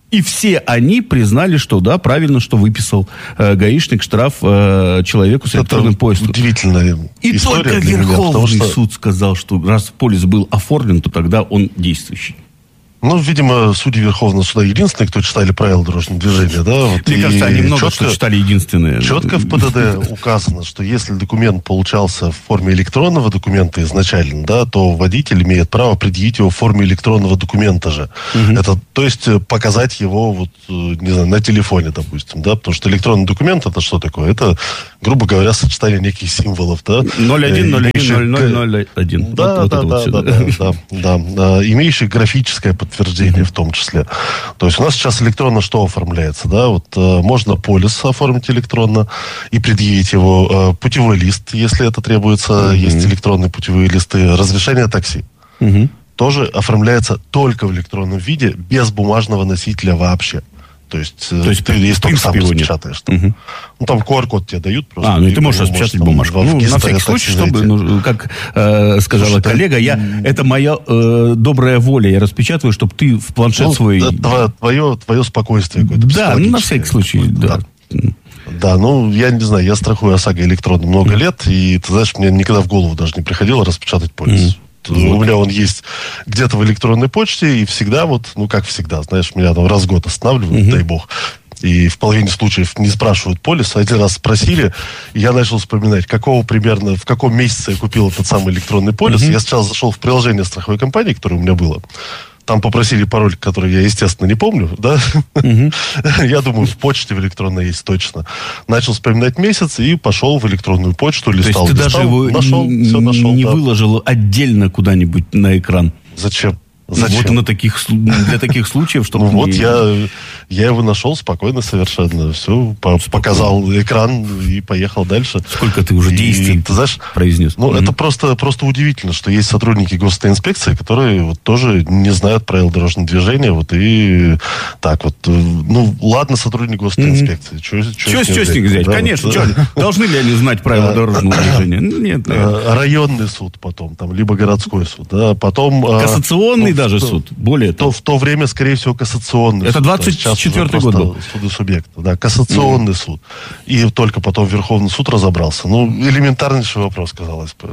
Speaker 10: И все они признали, что да, правильно, что выписал э, гаишник штраф э, человеку с электронным полисом.
Speaker 9: Удивительная
Speaker 10: И
Speaker 9: история
Speaker 10: только
Speaker 9: для меня,
Speaker 10: Верховный
Speaker 9: потому что...
Speaker 10: суд сказал, что раз полис был оформлен, то тогда он действующий.
Speaker 9: Ну, видимо, судьи Верховного суда единственные, кто читали правила дорожного движения, да? Вот.
Speaker 10: Мне
Speaker 9: И
Speaker 10: кажется, они много
Speaker 9: четко,
Speaker 10: что читали единственные.
Speaker 9: Четко в ПДД указано, что если документ получался в форме электронного документа изначально, да, то водитель имеет право предъявить его в форме электронного документа же. Угу. Это, то есть, показать его, вот, не знаю, на телефоне, допустим, да, потому что электронный документ, это что такое? Это, грубо говоря, сочетание неких символов, да?
Speaker 10: ноль один ноль один ноль ноль ноль один.
Speaker 9: Да, да, да, да, да, да, да, имеющий графическое подтверждение подтверждение mm-hmm. в том числе. То есть у нас сейчас электронно что оформляется, да, вот э, можно полис оформить электронно и предъявить его, э, путевой лист, если это требуется, mm-hmm. есть электронные путевые листы, разрешение такси. Mm-hmm. Тоже оформляется только в электронном виде, без бумажного носителя вообще. То есть,
Speaker 10: То есть
Speaker 9: ты если только сам распечатаешь.
Speaker 10: Угу.
Speaker 9: Ну, там ку ар код тебе дают. Просто,
Speaker 10: а, ну и ты можешь распечатать бумажку. Ну, на всякий случай, чтобы, ну, как э, сказала Слушай, коллега, я, м- это моя э, добрая воля, я распечатываю, чтобы ты в планшет ну, свой...
Speaker 9: Это твое, твое спокойствие какое-то.
Speaker 10: Да, ну, на всякий случай, да.
Speaker 9: да. Да, ну, я не знаю, я страхую ОСАГО электронно много mm. лет, и, ты знаешь, мне никогда в голову даже не приходило распечатать полис. Mm. Вот. У меня он есть где-то в электронной почте, и всегда вот, ну, как всегда, знаешь, меня там раз в год останавливают, mm-hmm. дай бог, и в половине случаев не спрашивают полис, один раз спросили, и я начал вспоминать, какого примерно, в каком месяце я купил этот самый электронный полис. Mm-hmm. Я сначала зашел в приложение страховой компании, которое у меня было. Там попросили пароль, который я, естественно, не помню, да? Mm-hmm. Я думаю, в почте в электронной есть точно. Начал вспоминать месяц и пошел в электронную почту, листал,
Speaker 10: То есть ты
Speaker 9: листал,
Speaker 10: даже его
Speaker 9: нашел,
Speaker 10: н-
Speaker 9: все нашел.
Speaker 10: не
Speaker 9: да.
Speaker 10: выложил отдельно куда-нибудь на экран?
Speaker 9: Зачем? Зачем?
Speaker 10: Вот на таких, для таких случаев, чтобы...
Speaker 9: Ну,
Speaker 10: не...
Speaker 9: вот я, я его нашел спокойно совершенно. Все, по- показал экран и поехал дальше.
Speaker 10: Сколько ты уже действий
Speaker 9: и, ты знаешь,
Speaker 10: произнес?
Speaker 9: Ну,
Speaker 10: mm-hmm.
Speaker 9: это просто, просто удивительно, что есть сотрудники госинспекции, которые вот тоже не знают правил дорожного движения. Вот и так вот. Ну, ладно, сотрудник госинспекции.
Speaker 10: Mm-hmm. Чего с честник взять? Да, конечно. Вот, да. Должны ли они знать правила дорожного движения? Нет.
Speaker 9: Районный суд потом, там, либо городской суд. Да, потом...
Speaker 10: Кассационный даже суд, более того.
Speaker 9: То, в то время, скорее всего, кассационный
Speaker 10: Это
Speaker 9: суд.
Speaker 10: Это двадцать четвёртый год был.
Speaker 9: Суды субъекта, да, кассационный mm. суд. И только потом Верховный суд разобрался. Ну, элементарнейший вопрос, казалось бы.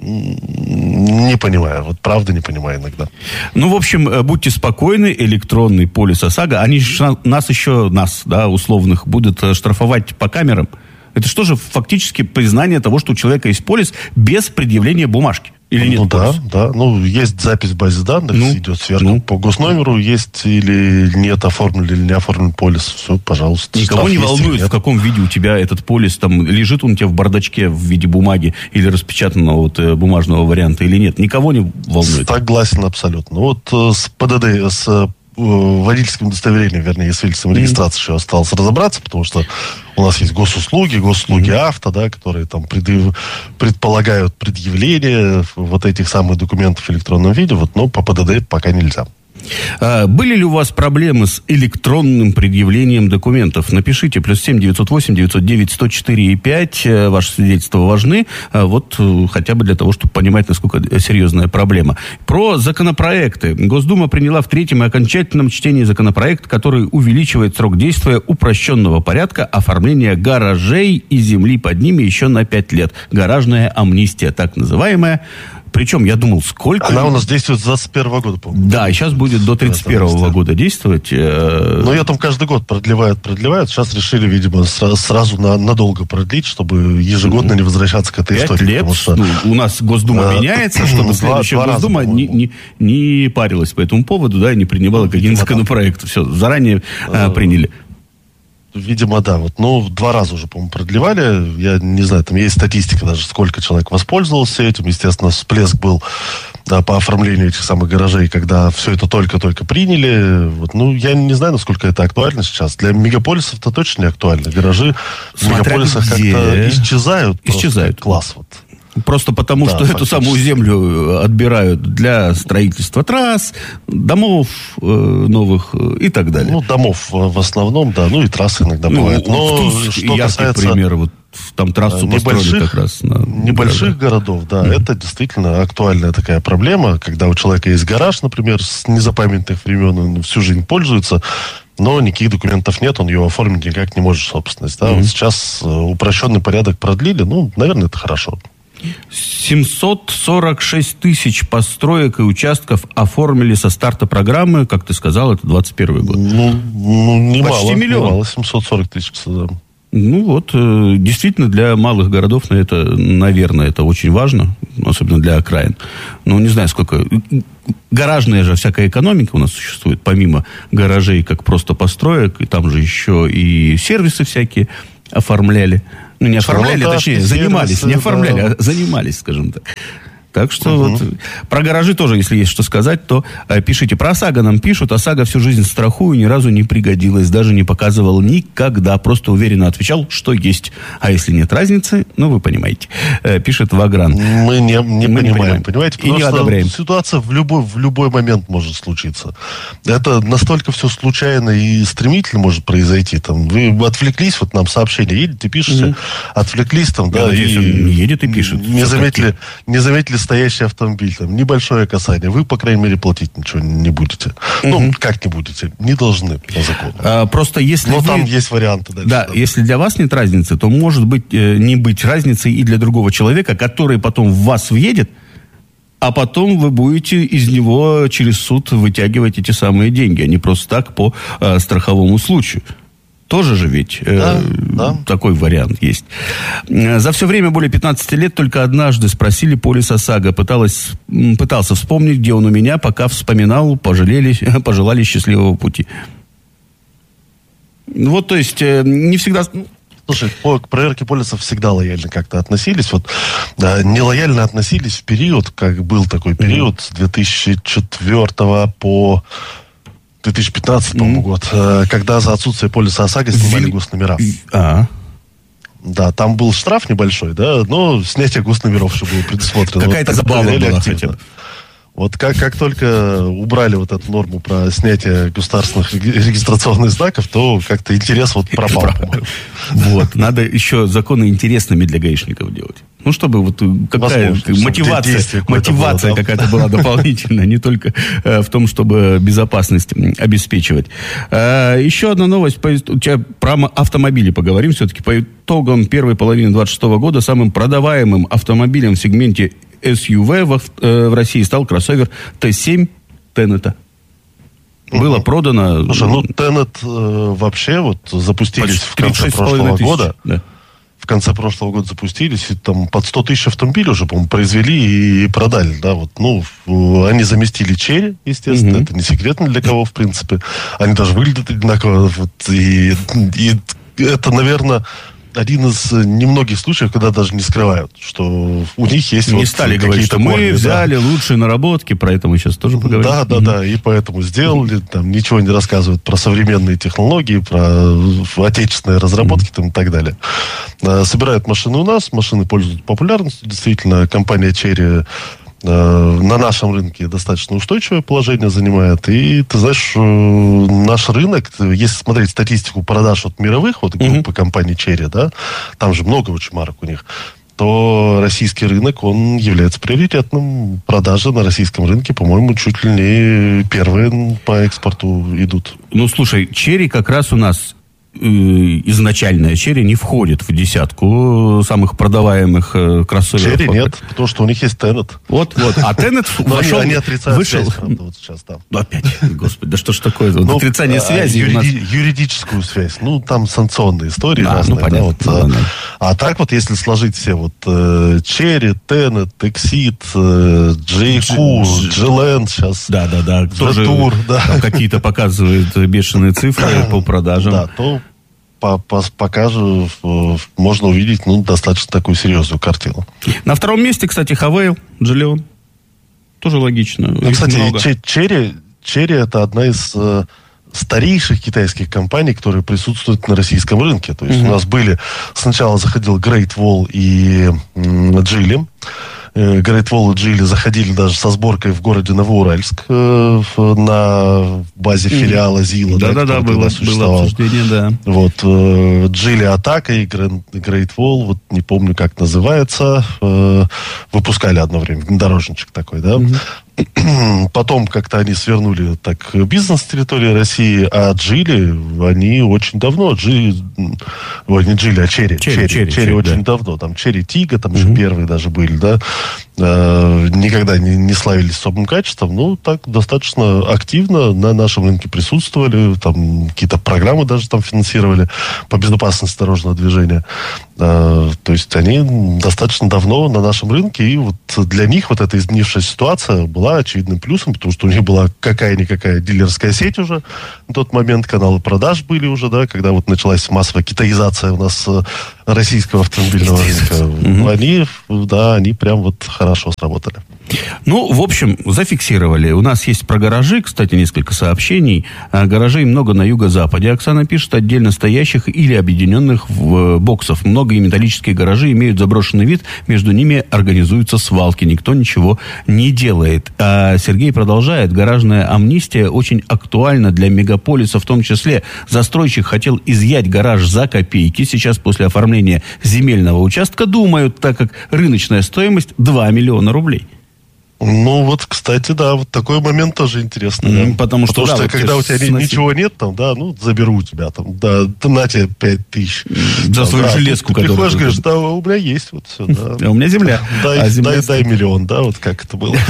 Speaker 9: Не понимаю, вот правда не понимаю иногда.
Speaker 10: Ну, в общем, будьте спокойны, электронный полис ОСАГО, они нас еще, нас, да, условных, будут штрафовать по камерам. Это что же фактически признание того, что у человека есть полис без предъявления бумажки? Или нет?
Speaker 9: Ну да, да. Ну, есть запись в базе данных, ну, идет сверху ну. по госномеру, есть или нет оформлен или не оформлен полис. Все, пожалуйста.
Speaker 10: Никого не волнует, в каком виде у тебя этот полис, там, лежит он у тебя в бардачке в виде бумаги или распечатанного вот, бумажного варианта или нет. Никого не волнует.
Speaker 9: Согласен абсолютно. Вот с ПДД, с водительским удостоверением, вернее, с свидетельством mm-hmm. регистрации еще осталось разобраться, потому что у нас есть госуслуги, госуслуги mm-hmm. авто, да, которые там пред, предполагают предъявление вот этих самых документов в электронном виде, вот, но по ПДД пока нельзя.
Speaker 10: А, были ли у вас проблемы с электронным предъявлением документов? Напишите, плюс семь девятьсот восемь девятьсот девять сто четыре и пять. Ваши свидетельства важны, вот хотя бы для того, чтобы понимать, насколько серьезная проблема. Про законопроекты. Госдума приняла в третьем и окончательном чтении законопроект, который увеличивает срок действия упрощенного порядка оформления гаражей и земли под ними еще на пять лет. Гаражная амнистия, так называемая. Причем, я думал, сколько...
Speaker 9: Она у нас действует с двадцать первого года, по-моему.
Speaker 10: Да, и сейчас будет до тридцать первого года действовать.
Speaker 9: Но ее там каждый год продлевают, продлевают. Сейчас решили, видимо, сразу, сразу на, надолго продлить, чтобы ежегодно не возвращаться к этой
Speaker 10: Пять
Speaker 9: истории.
Speaker 10: лет, что, ну, у нас Госдума а, меняется, чтобы следующая два, два Госдума раза, не, не, не парилась по этому поводу, да, и не принимала какие-нибудь законопроекты. Все, заранее а, приняли.
Speaker 9: Видимо, да. Вот, ну, два раза уже, по-моему, продлевали. Я не знаю, там есть статистика даже, сколько человек воспользовался этим. Естественно, всплеск был, да, по оформлению этих самых гаражей, когда все это только-только приняли. Вот, ну, я не знаю, насколько это актуально сейчас. Для мегаполисов-то точно не актуально. Гаражи Смотря в мегаполисах где... как-то исчезают.
Speaker 10: Исчезают.
Speaker 9: Класс вот.
Speaker 10: Просто потому, да, что эту самую землю отбирают для строительства трасс, домов э, новых и так далее.
Speaker 9: Ну, домов в основном, да, ну и трассы иногда ну, бывают. Но что касается...
Speaker 10: пример, вот там трассу построили как раз. На
Speaker 9: небольших городов, да, mm-hmm. это действительно актуальная такая проблема, когда у человека есть гараж, например, с незапамятных времен, он всю жизнь пользуется, но никаких документов нет, он ее оформить никак не может, собственность. Да? Mm-hmm. Вот сейчас упрощенный порядок продлили, ну, наверное, это хорошо.
Speaker 10: семьсот сорок шесть тысяч построек и участков оформили со старта программы, как ты сказал, это двадцать первый год.
Speaker 9: Ну, ну немало.
Speaker 10: Почти миллион.
Speaker 9: Немало, семьсот сорок тысяч, да.
Speaker 10: Ну вот, действительно, для малых городов на это, наверное, это очень важно, особенно для окраин. Ну, не знаю, сколько... Гаражная же всякая экономика у нас существует, помимо гаражей, как просто построек, и там же еще и сервисы всякие оформляли. Ну, не оформляли, а точнее, занимались, сервисы, не оформляли, да. а занимались, скажем так. Так что угу. вот, про гаражи тоже, если есть что сказать, то э, пишите. Про ОСАГО нам пишут. ОСАГО всю жизнь страхую, ни разу не пригодилась, даже не показывал никогда. Просто уверенно отвечал, что есть. А если нет разницы, ну, вы понимаете. Э, пишет Вагран.
Speaker 9: Мы не, не, Мы понимаем, не понимаем, понимаете?
Speaker 10: И не одобряем.
Speaker 9: Ситуация в любой, в любой момент может случиться. Это настолько все случайно и стремительно может произойти. Там, вы отвлеклись, вот нам сообщение едете, пишете, угу. отвлеклись там, да,
Speaker 10: надеюсь,
Speaker 9: и...
Speaker 10: он едет и пишет.
Speaker 9: Не заметили, не заметили стоящий автомобиль, там, небольшое касание, вы, по крайней мере, платить ничего не будете. Угу. Ну, как не будете? Не должны по закону.
Speaker 10: А, просто если
Speaker 9: Но
Speaker 10: вы...
Speaker 9: там есть варианты дальше.
Speaker 10: Да,
Speaker 9: там.
Speaker 10: Если для вас нет разницы, то может быть э, не быть разницы и для другого человека, который потом в вас въедет, а потом вы будете из него через суд вытягивать эти самые деньги, а не просто так по э, страховому случаю. Тоже же ведь э,
Speaker 9: да, да.
Speaker 10: такой вариант есть. За все время более пятнадцати лет только однажды спросили полис ОСАГО. Пыталась, пытался вспомнить, где он у меня, пока вспоминал, пожалели, пожелали счастливого пути. Вот, то есть, э, не всегда...
Speaker 9: Слушай, по, к проверке полисов всегда лояльно как-то относились. Вот, да, нелояльно относились в период, как был такой период, с две тысячи четвёртого по... две тысячи пятнадцатый, по-моему, mm-hmm. год, когда за отсутствие полиса ОСАГО снимали госномера.
Speaker 10: А.
Speaker 9: Да, там был штраф небольшой, да, но снятие госномеров еще было предусмотрено.
Speaker 10: Какая-то
Speaker 9: вот
Speaker 10: забава была хотя бы.
Speaker 9: Вот как, как только убрали вот эту норму про снятие государственных регистрационных знаков, то как-то интерес вот пропал.
Speaker 10: Вот, надо еще законы интересными для гаишников делать. Ну, чтобы вот какая мотивация, мотивация было, да? какая-то была дополнительная, не только э, в том, чтобы безопасность обеспечивать. Э, еще одна новость. По, про автомобили поговорим. Все-таки по итогам первой половины двадцать шестого года самым продаваемым автомобилем в сегменте эс ю ви в, э, в России стал кроссовер Т семь Теннета. Было продано...
Speaker 9: Слушай, ну Теннет э, вообще вот запустились в конце прошлого года. Да. В конце прошлого года запустились, и там под сто тысяч автомобилей уже, по-моему, произвели и продали, да, вот, ну, они заместили Черри, естественно, mm-hmm. это не секретно для кого, в принципе, они даже выглядят одинаково, вот, и, и это, наверное, один из немногих случаев, когда даже не скрывают, что у них есть
Speaker 10: не
Speaker 9: вот
Speaker 10: стали говорить, что мы корни, взяли да. лучшие наработки, про это мы сейчас тоже поговорим.
Speaker 9: Да, да, mm-hmm. да, и поэтому сделали, там ничего не рассказывают про современные технологии, про отечественные разработки mm-hmm. там, и так далее. Собирают машины у нас, машины пользуются популярностью, действительно, компания Cherry на нашем рынке достаточно устойчивое положение занимает. И, ты знаешь, наш рынок, если смотреть статистику продаж от мировых, вот группы mm-hmm. компаний Cherry, да, там же много очень марок у них, то российский рынок, он является приоритетным. Продажи на российском рынке, по-моему, чуть ли не первые по экспорту идут.
Speaker 10: Ну, слушай, Cherry как раз у нас изначальная Cherry не входит в десятку самых продаваемых э, кроссоверов.
Speaker 9: Cherry нет, потому что у них есть Tenet.
Speaker 10: Вот, вот. А Tenet вошел...
Speaker 9: Они отрицают
Speaker 10: вышел...
Speaker 9: связь, правда, вот сейчас, да.
Speaker 10: Ну, опять, господи, да что ж такое? Ну, отрицание связи
Speaker 9: юриди...
Speaker 10: у нас...
Speaker 9: Юридическую связь. Ну, там санкционные истории
Speaker 10: а,
Speaker 9: разные.
Speaker 10: Ну, понятно.
Speaker 9: Да, вот,
Speaker 10: ну,
Speaker 9: а,
Speaker 10: да.
Speaker 9: а так вот, если сложить все вот э, Cherry, Tenet, Exit, э, джей кью, G-Land сейчас,
Speaker 10: да, да, да.
Speaker 9: G-Tour, да.
Speaker 10: Там какие-то показывают бешеные цифры по продажам.
Speaker 9: Да, то по, по, пока же можно увидеть, ну, достаточно такую серьезную картину.
Speaker 10: На втором месте, кстати, Хавейл, Джиллион. Тоже логично.
Speaker 9: Ну, кстати, Cherry, Cherry это одна из э, старейших китайских компаний, которые присутствуют на российском рынке. То есть mm-hmm. у нас были... Сначала заходил Great Wall и Geely. Great Wall и Geely заходили даже со сборкой в городе Новоуральск э, на базе филиала ЗИЛа.
Speaker 10: Да, да, да, было, было обсуждение, да.
Speaker 9: Вот, Geely Атака и Great Wall, вот не помню, как называется, э, выпускали выпускали одно время, внедорожничек такой, да. Mm-hmm. Потом как-то они свернули так бизнес с территории России, а Джили, они очень давно, Джили, ой, не Джили, а Черри, Черри, Черри, Черри очень да. давно, там Черри Тига, там mm-hmm. еще первые даже были, да, э, никогда не, не славились особым качеством, ну, так достаточно активно на нашем рынке присутствовали, там какие-то программы даже там финансировали по безопасности дорожного движения, э, то есть они достаточно давно на нашем рынке, и вот для них вот эта изменившая ситуация была очевидным плюсом, потому что у них была какая-никакая дилерская сеть уже на тот момент, каналы продаж были уже, да, когда вот началась массовая китаизация у нас российского автомобильного рынка. Mm-hmm. Они, да, они прям вот хорошо сработали.
Speaker 10: Ну, в общем, зафиксировали. У нас есть про гаражи, кстати, несколько сообщений. Гаражей много на юго-западе. Оксана пишет, отдельно стоящих или объединенных в боксов. Многие металлические гаражи имеют заброшенный вид, между ними организуются свалки. Никто ничего не делает. А Сергей продолжает. Гаражная амнистия очень актуальна для мегаполиса в том числе. Застройщик хотел изъять гараж за копейки. Сейчас после оформления земельного участка думают, так как рыночная стоимость два миллиона рублей.
Speaker 9: Ну, вот, кстати, да, вот такой момент тоже интересный. Mm-hmm, да.
Speaker 10: Потому что,
Speaker 9: потому
Speaker 10: да,
Speaker 9: что
Speaker 10: вот
Speaker 9: когда у тебя сносить. ничего нет, там, да, ну, заберу у тебя, там, да, на тебе пять тысяч.
Speaker 10: За там, свою да, железку.
Speaker 9: Ты приходишь, говоришь, да, у меня есть вот все, да.
Speaker 10: У меня земля.
Speaker 9: Дай, дай, дай миллион, да, вот как это было.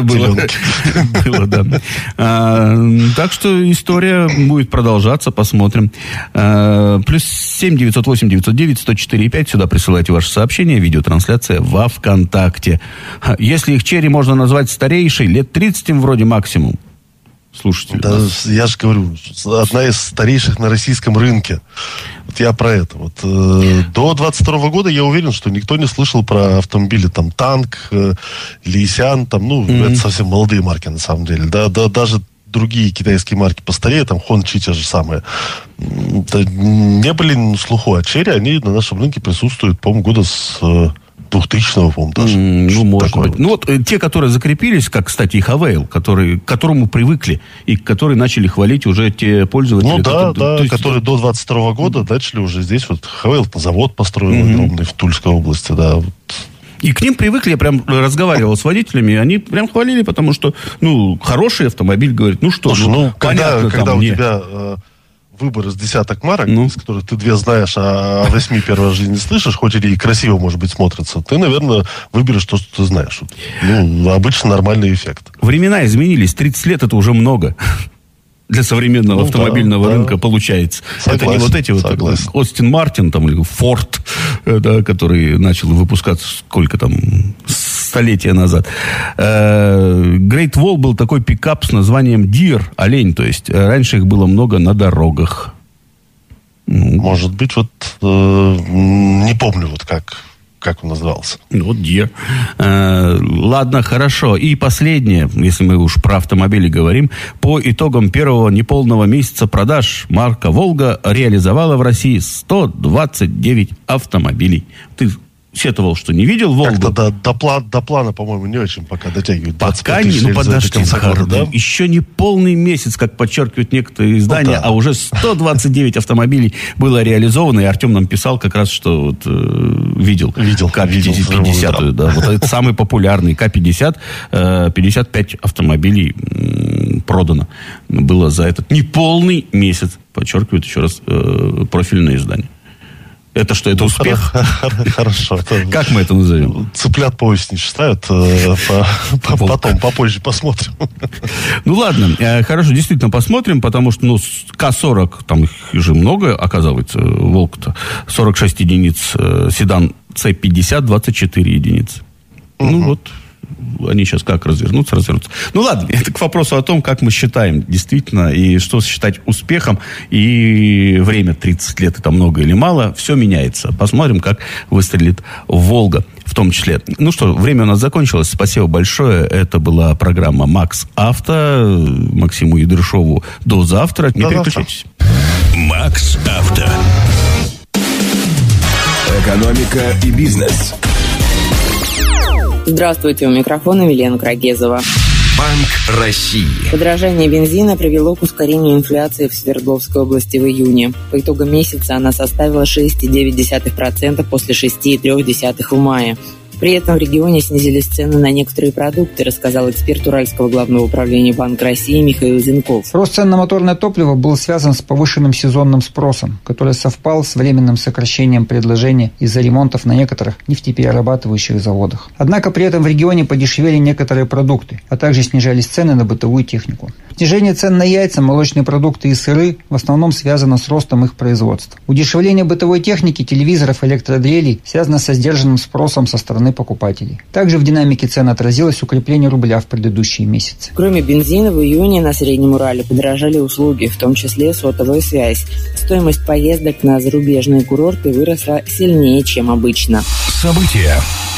Speaker 10: Было, да. Так что история будет продолжаться, посмотрим. Плюс семь девятьсот восемь девятьсот девять сто четыре пять, сюда присылайте ваши сообщения, видеотрансляция во ВКонтакте. Если их Черри можно назвать старейшей, лет тридцать им вроде максимум. Слушайте.
Speaker 9: Да, я же говорю, одна из старейших на российском рынке. Вот я про это. Вот, э, до двадцать второго года я уверен, что никто не слышал про автомобили там Танк, э, Лисян, там, ну, mm-hmm. это совсем молодые марки на самом деле. Да, да, даже другие китайские марки постарее, там Хончи те же самые, да, не были на слуху, а Черри, они на нашем рынке присутствуют, по-моему, года с... двухтысячного, по-моему, даже.
Speaker 10: Mm, ну, может быть. Вот. Ну, вот те, которые закрепились, как, кстати, и Хавейл, который, к которому привыкли, и которые начали хвалить уже те пользователи.
Speaker 9: Ну, да,
Speaker 10: которые,
Speaker 9: да,
Speaker 10: есть...
Speaker 9: которые до двадцать второго года mm-hmm. начали уже здесь, вот, Хавейл завод построил mm-hmm. огромный в Тульской области, да, вот.
Speaker 10: И к ним привыкли, я прям разговаривал с водителями, они прям хвалили, потому что, ну, хороший автомобиль, говорит, ну что,
Speaker 9: Слушай,
Speaker 10: ну,
Speaker 9: ну,
Speaker 10: понятно,
Speaker 9: когда, когда у
Speaker 10: мне...
Speaker 9: тебя... Э, выбор из десяток марок,
Speaker 10: ну.
Speaker 9: из которых ты две знаешь, а восьми первый раз в жизни не слышишь, хоть и красиво, может быть, смотрится, ты, наверное, выберешь то, что ты знаешь. Ну, обычно нормальный эффект.
Speaker 10: Времена изменились. тридцать лет это уже много. Для современного ну, автомобильного да, рынка да. получается. Согласен, это не вот эти
Speaker 9: согласен.
Speaker 10: вот Остин Мартин там, или Форд, да, который начал выпускаться сколько там, столетия назад. Great Wall был такой пикап с названием Deer, олень, то есть раньше их было много на дорогах.
Speaker 9: Может быть, вот э, не помню, вот как... Как он назывался?
Speaker 10: Вот Deer. Э, ладно, хорошо. И последнее, если мы уж про автомобили говорим. По итогам первого неполного месяца продаж марка «Волга» реализовала в России сто двадцать девять автомобилей. Ты сетовал, что не видел «Волгу».
Speaker 9: Как-то до, до, план, до плана, по-моему, не очень пока дотягивают.
Speaker 10: Пока не, ну подожди, Захар, да? Еще не полный месяц, как подчеркивают некоторые издания, ну, да. а уже сто двадцать девять автомобилей было реализовано, и Артем нам писал как раз, что вот, э, видел,
Speaker 9: видел
Speaker 10: К пятьдесят, да. да, вот это самый популярный К пятьдесят, э, пятьдесят пять автомобилей э, продано было за этот неполный месяц, подчеркивают еще раз э, профильное издание. Это что, это ну, успех?
Speaker 9: Хорошо.
Speaker 10: Как мы это назовем?
Speaker 9: Цыплят по осени считают. Потом, попозже посмотрим.
Speaker 10: Ну, ладно. Хорошо, действительно посмотрим, потому что, ну, К сорок, там их уже много, оказывается, Волк-то. сорок шесть единиц. Седан С пятьдесят, двадцать четыре единицы. Ну, вот. Они сейчас как развернутся, развернутся. Ну, ладно, это к вопросу о том, как мы считаем действительно, и что считать успехом, и время тридцать лет, это много или мало, все меняется. Посмотрим, как выстрелит «Волга» в том числе. Ну что, время у нас закончилось. Спасибо большое. Это была программа «Макс Авто». Максиму Ядрышову до завтра. Не переключайтесь.
Speaker 3: «Макс Авто». Экономика и бизнес.
Speaker 11: Здравствуйте, у микрофона Елена Крагезова.
Speaker 3: Банк России.
Speaker 11: Подорожание бензина привело к ускорению инфляции в Свердловской области в июне. По итогам месяца она составила шесть целых девять десятых процента после шесть целых три десятых процента в мае. При этом в регионе снизились цены на некоторые продукты, рассказал эксперт Уральского главного управления Банка России Михаил Зенков.
Speaker 12: Рост цен на моторное топливо был связан с повышенным сезонным спросом, который совпал с временным сокращением предложения из-за ремонтов на некоторых нефтеперерабатывающих заводах. Однако при этом в регионе подешевели некоторые продукты, а также снижались цены на бытовую технику. Снижение цен на яйца, молочные продукты и сыры в основном связано с ростом их производства. Удешевление бытовой техники, телевизоров, электродрелей связано со сдержанным спросом со стороны покупателей. Также в динамике цен отразилось укрепление рубля в предыдущие месяцы.
Speaker 11: Кроме бензина, в июне на Среднем Урале подорожали услуги, в том числе сотовая связь. Стоимость поездок на зарубежные курорты выросла сильнее, чем обычно.
Speaker 3: События.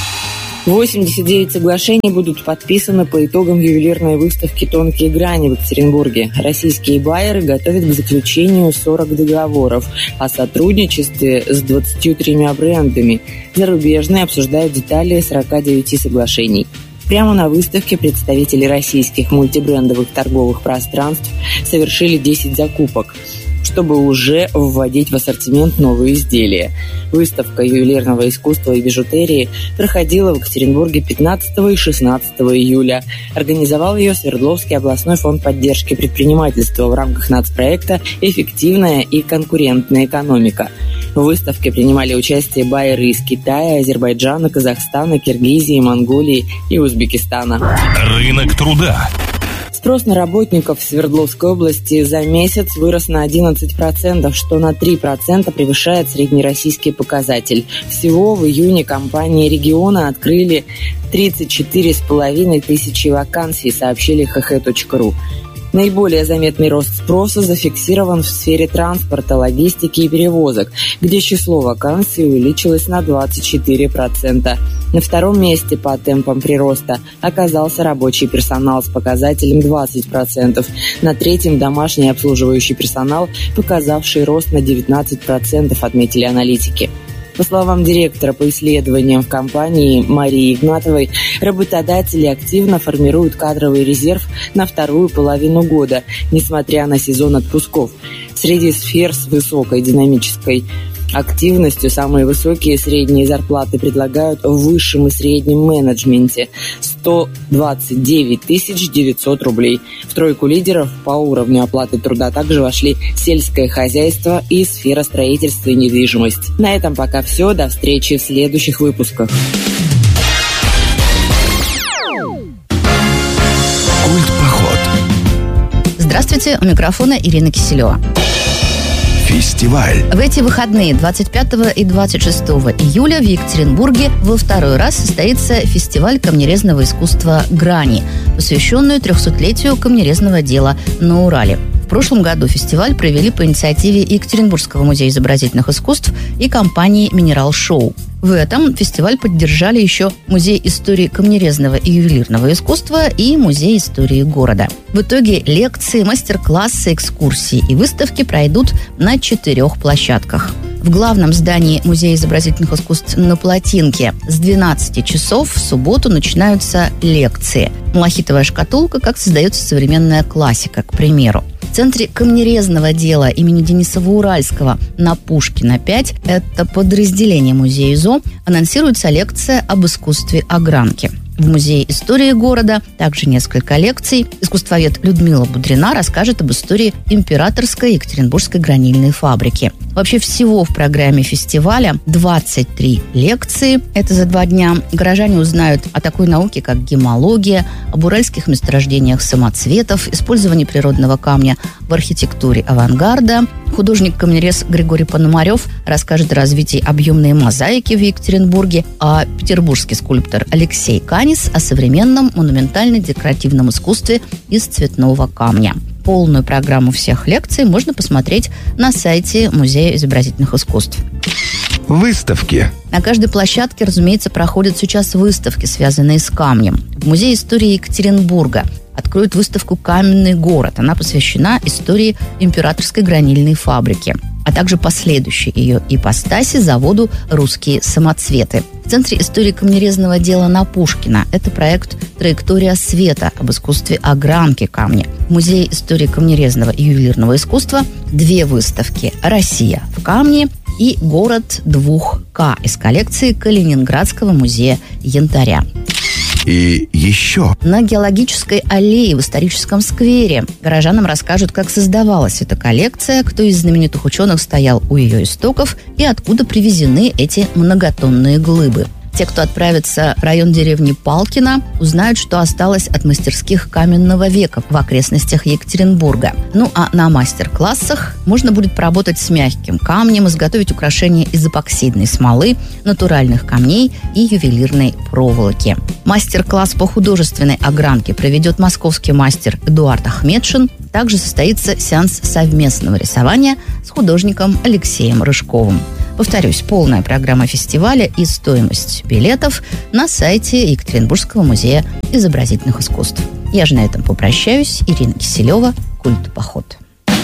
Speaker 11: восемьдесят девять соглашений будут подписаны по итогам ювелирной выставки «Тонкие грани» в Екатеринбурге. Российские байеры готовят к заключению сорок договоров о сотрудничестве с двадцатью тремя брендами. Зарубежные обсуждают детали сорока девяти соглашений. Прямо на выставке представители российских мультибрендовых торговых пространств совершили десять закупок, чтобы уже вводить в ассортимент новые изделия. Выставка ювелирного искусства и бижутерии проходила в Екатеринбурге пятнадцатого и шестнадцатого июля. Организовал ее Свердловский областной фонд поддержки предпринимательства в рамках нацпроекта «Эффективная и конкурентная экономика». В выставке принимали участие байеры из Китая, Азербайджана, Казахстана, Киргизии, Монголии и Узбекистана.
Speaker 3: Рынок труда.
Speaker 11: Спрос на работников в Свердловской области за месяц вырос на одиннадцать процентов, что на три процента превышает среднероссийский показатель. Всего в июне компании региона открыли тридцать четыре с половиной тысячи вакансий, сообщили ха ха точка ру. Наиболее заметный рост спроса зафиксирован в сфере транспорта, логистики и перевозок, где число вакансий увеличилось на двадцать четыре процента. На втором месте по темпам прироста оказался рабочий персонал с показателем двадцать процентов. На третьем – домашний обслуживающий персонал, показавший рост на девятнадцать процентов, отметили аналитики. По словам директора по исследованиям в компании Марии Игнатовой, работодатели активно формируют кадровый резерв на вторую половину года, несмотря на сезон отпусков. Среди сфер с высокой динамической активностью самые высокие средние зарплаты предлагают в высшем и среднем менеджменте – сто двадцать девять тысяч девятьсот рублей. В тройку лидеров по уровню оплаты труда также вошли сельское хозяйство и сфера строительства и недвижимость. На этом пока все. До встречи в следующих выпусках.
Speaker 3: Культпоход.
Speaker 13: Здравствуйте, у микрофона Ирина Киселева.
Speaker 3: Фестиваль.
Speaker 13: В эти выходные двадцать пятого и двадцать шестого июля в Екатеринбурге во второй раз состоится фестиваль камнерезного искусства «Грани», посвященный трехсотлетию камнерезного дела на Урале. В прошлом году фестиваль провели по инициативе Екатеринбургского музея изобразительных искусств и компании «Минерал Шоу». В этом фестиваль поддержали еще Музей истории камнерезного и ювелирного искусства и Музей истории города. В итоге лекции, мастер-классы, экскурсии и выставки пройдут на четырех площадках. В главном здании Музея изобразительных искусств на Плотинке с двенадцати часов в субботу начинаются лекции. «Малахитовая шкатулка. Как создается современная классика», к примеру. В Центре камнерезного дела имени Дениса Уральского на Пушкина пять, это подразделение музея ЗО, анонсируется лекция об искусстве огранки. В Музее истории города также несколько лекций. Искусствовед Людмила Будрина расскажет об истории Императорской Екатеринбургской гранильной фабрики. Вообще всего в программе фестиваля двадцать три лекции. Это за два дня. Горожане узнают о такой науке, как гемология, об уральских месторождениях самоцветов, использовании природного камня в архитектуре авангарда. Художник-камнерез Григорий Пономарев расскажет о развитии объемной мозаики в Екатеринбурге, а петербургский скульптор Алексей Канис о современном монументально-декоративном искусстве из цветного камня. Полную программу всех лекций можно посмотреть на сайте Музея изобразительных искусств.
Speaker 3: Выставки.
Speaker 13: На каждой площадке, разумеется, проходят сейчас выставки, связанные с камнем. В Музее истории Екатеринбурга откроют выставку «Каменный город». Она посвящена истории Императорской гранильной фабрики, а также последующей ее ипостаси заводу «Русские самоцветы». В Центре истории камнерезного дела на Пушкина это проект «Траектория света» об искусстве огранки камня. В Музее истории камнерезного и ювелирного искусства две выставки «Россия в камне» и «Город двух К» из коллекции Калининградского музея янтаря.
Speaker 3: И еще.
Speaker 13: На геологической аллее в историческом сквере горожанам расскажут, как создавалась эта коллекция, кто из знаменитых ученых стоял у ее истоков и откуда привезены эти многотонные глыбы. Те, кто отправится в район деревни Палкино, узнают, что осталось от мастерских каменного века в окрестностях Екатеринбурга. Ну а на мастер-классах можно будет поработать с мягким камнем, изготовить украшения из эпоксидной смолы, натуральных камней и ювелирной проволоки. Мастер-класс по художественной огранке проведет московский мастер Эдуард Ахмедшин. Также состоится сеанс совместного рисования с художником Алексеем Рыжковым. Повторюсь, полная программа фестиваля и стоимость билетов на сайте Екатеринбургского музея изобразительных искусств. Я же на этом попрощаюсь. Ирина Киселева, «Культ-поход».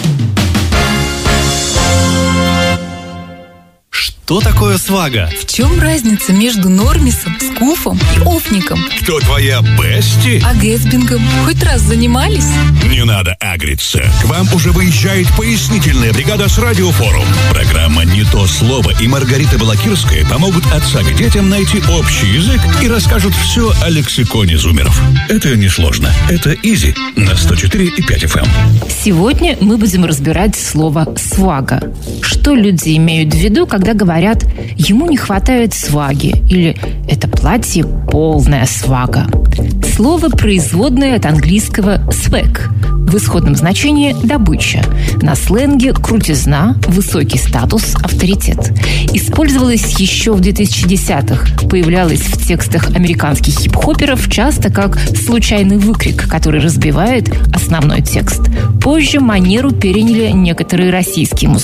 Speaker 14: Что такое свага?
Speaker 15: В чем разница между нормисом, скуфом и офником?
Speaker 3: Кто твоя бести?
Speaker 15: А гэсбингом хоть раз занимались?
Speaker 3: Не надо агриться. К вам уже выезжает пояснительная бригада с Радиофорум. Программа «Не то слово» и Маргарита Балакирская помогут отцам и детям найти общий язык и расскажут все о лексиконе зумеров. Это несложно. Это изи на сто четыре и пять эф эм.
Speaker 16: Сегодня мы будем разбирать слово «свага». Что люди имеют в виду, когда говорят «ему не хватает сваги» или «это платье полная свага». Слово производное от английского swag. В исходном значении «добыча». На сленге «крутизна», «высокий статус», «авторитет». Использовалось еще в две тысячи десятых. Появлялось в текстах американских хип-хоперов часто как случайный выкрик, который разбивает основной текст. Позже манеру переняли некоторые российские музыканты.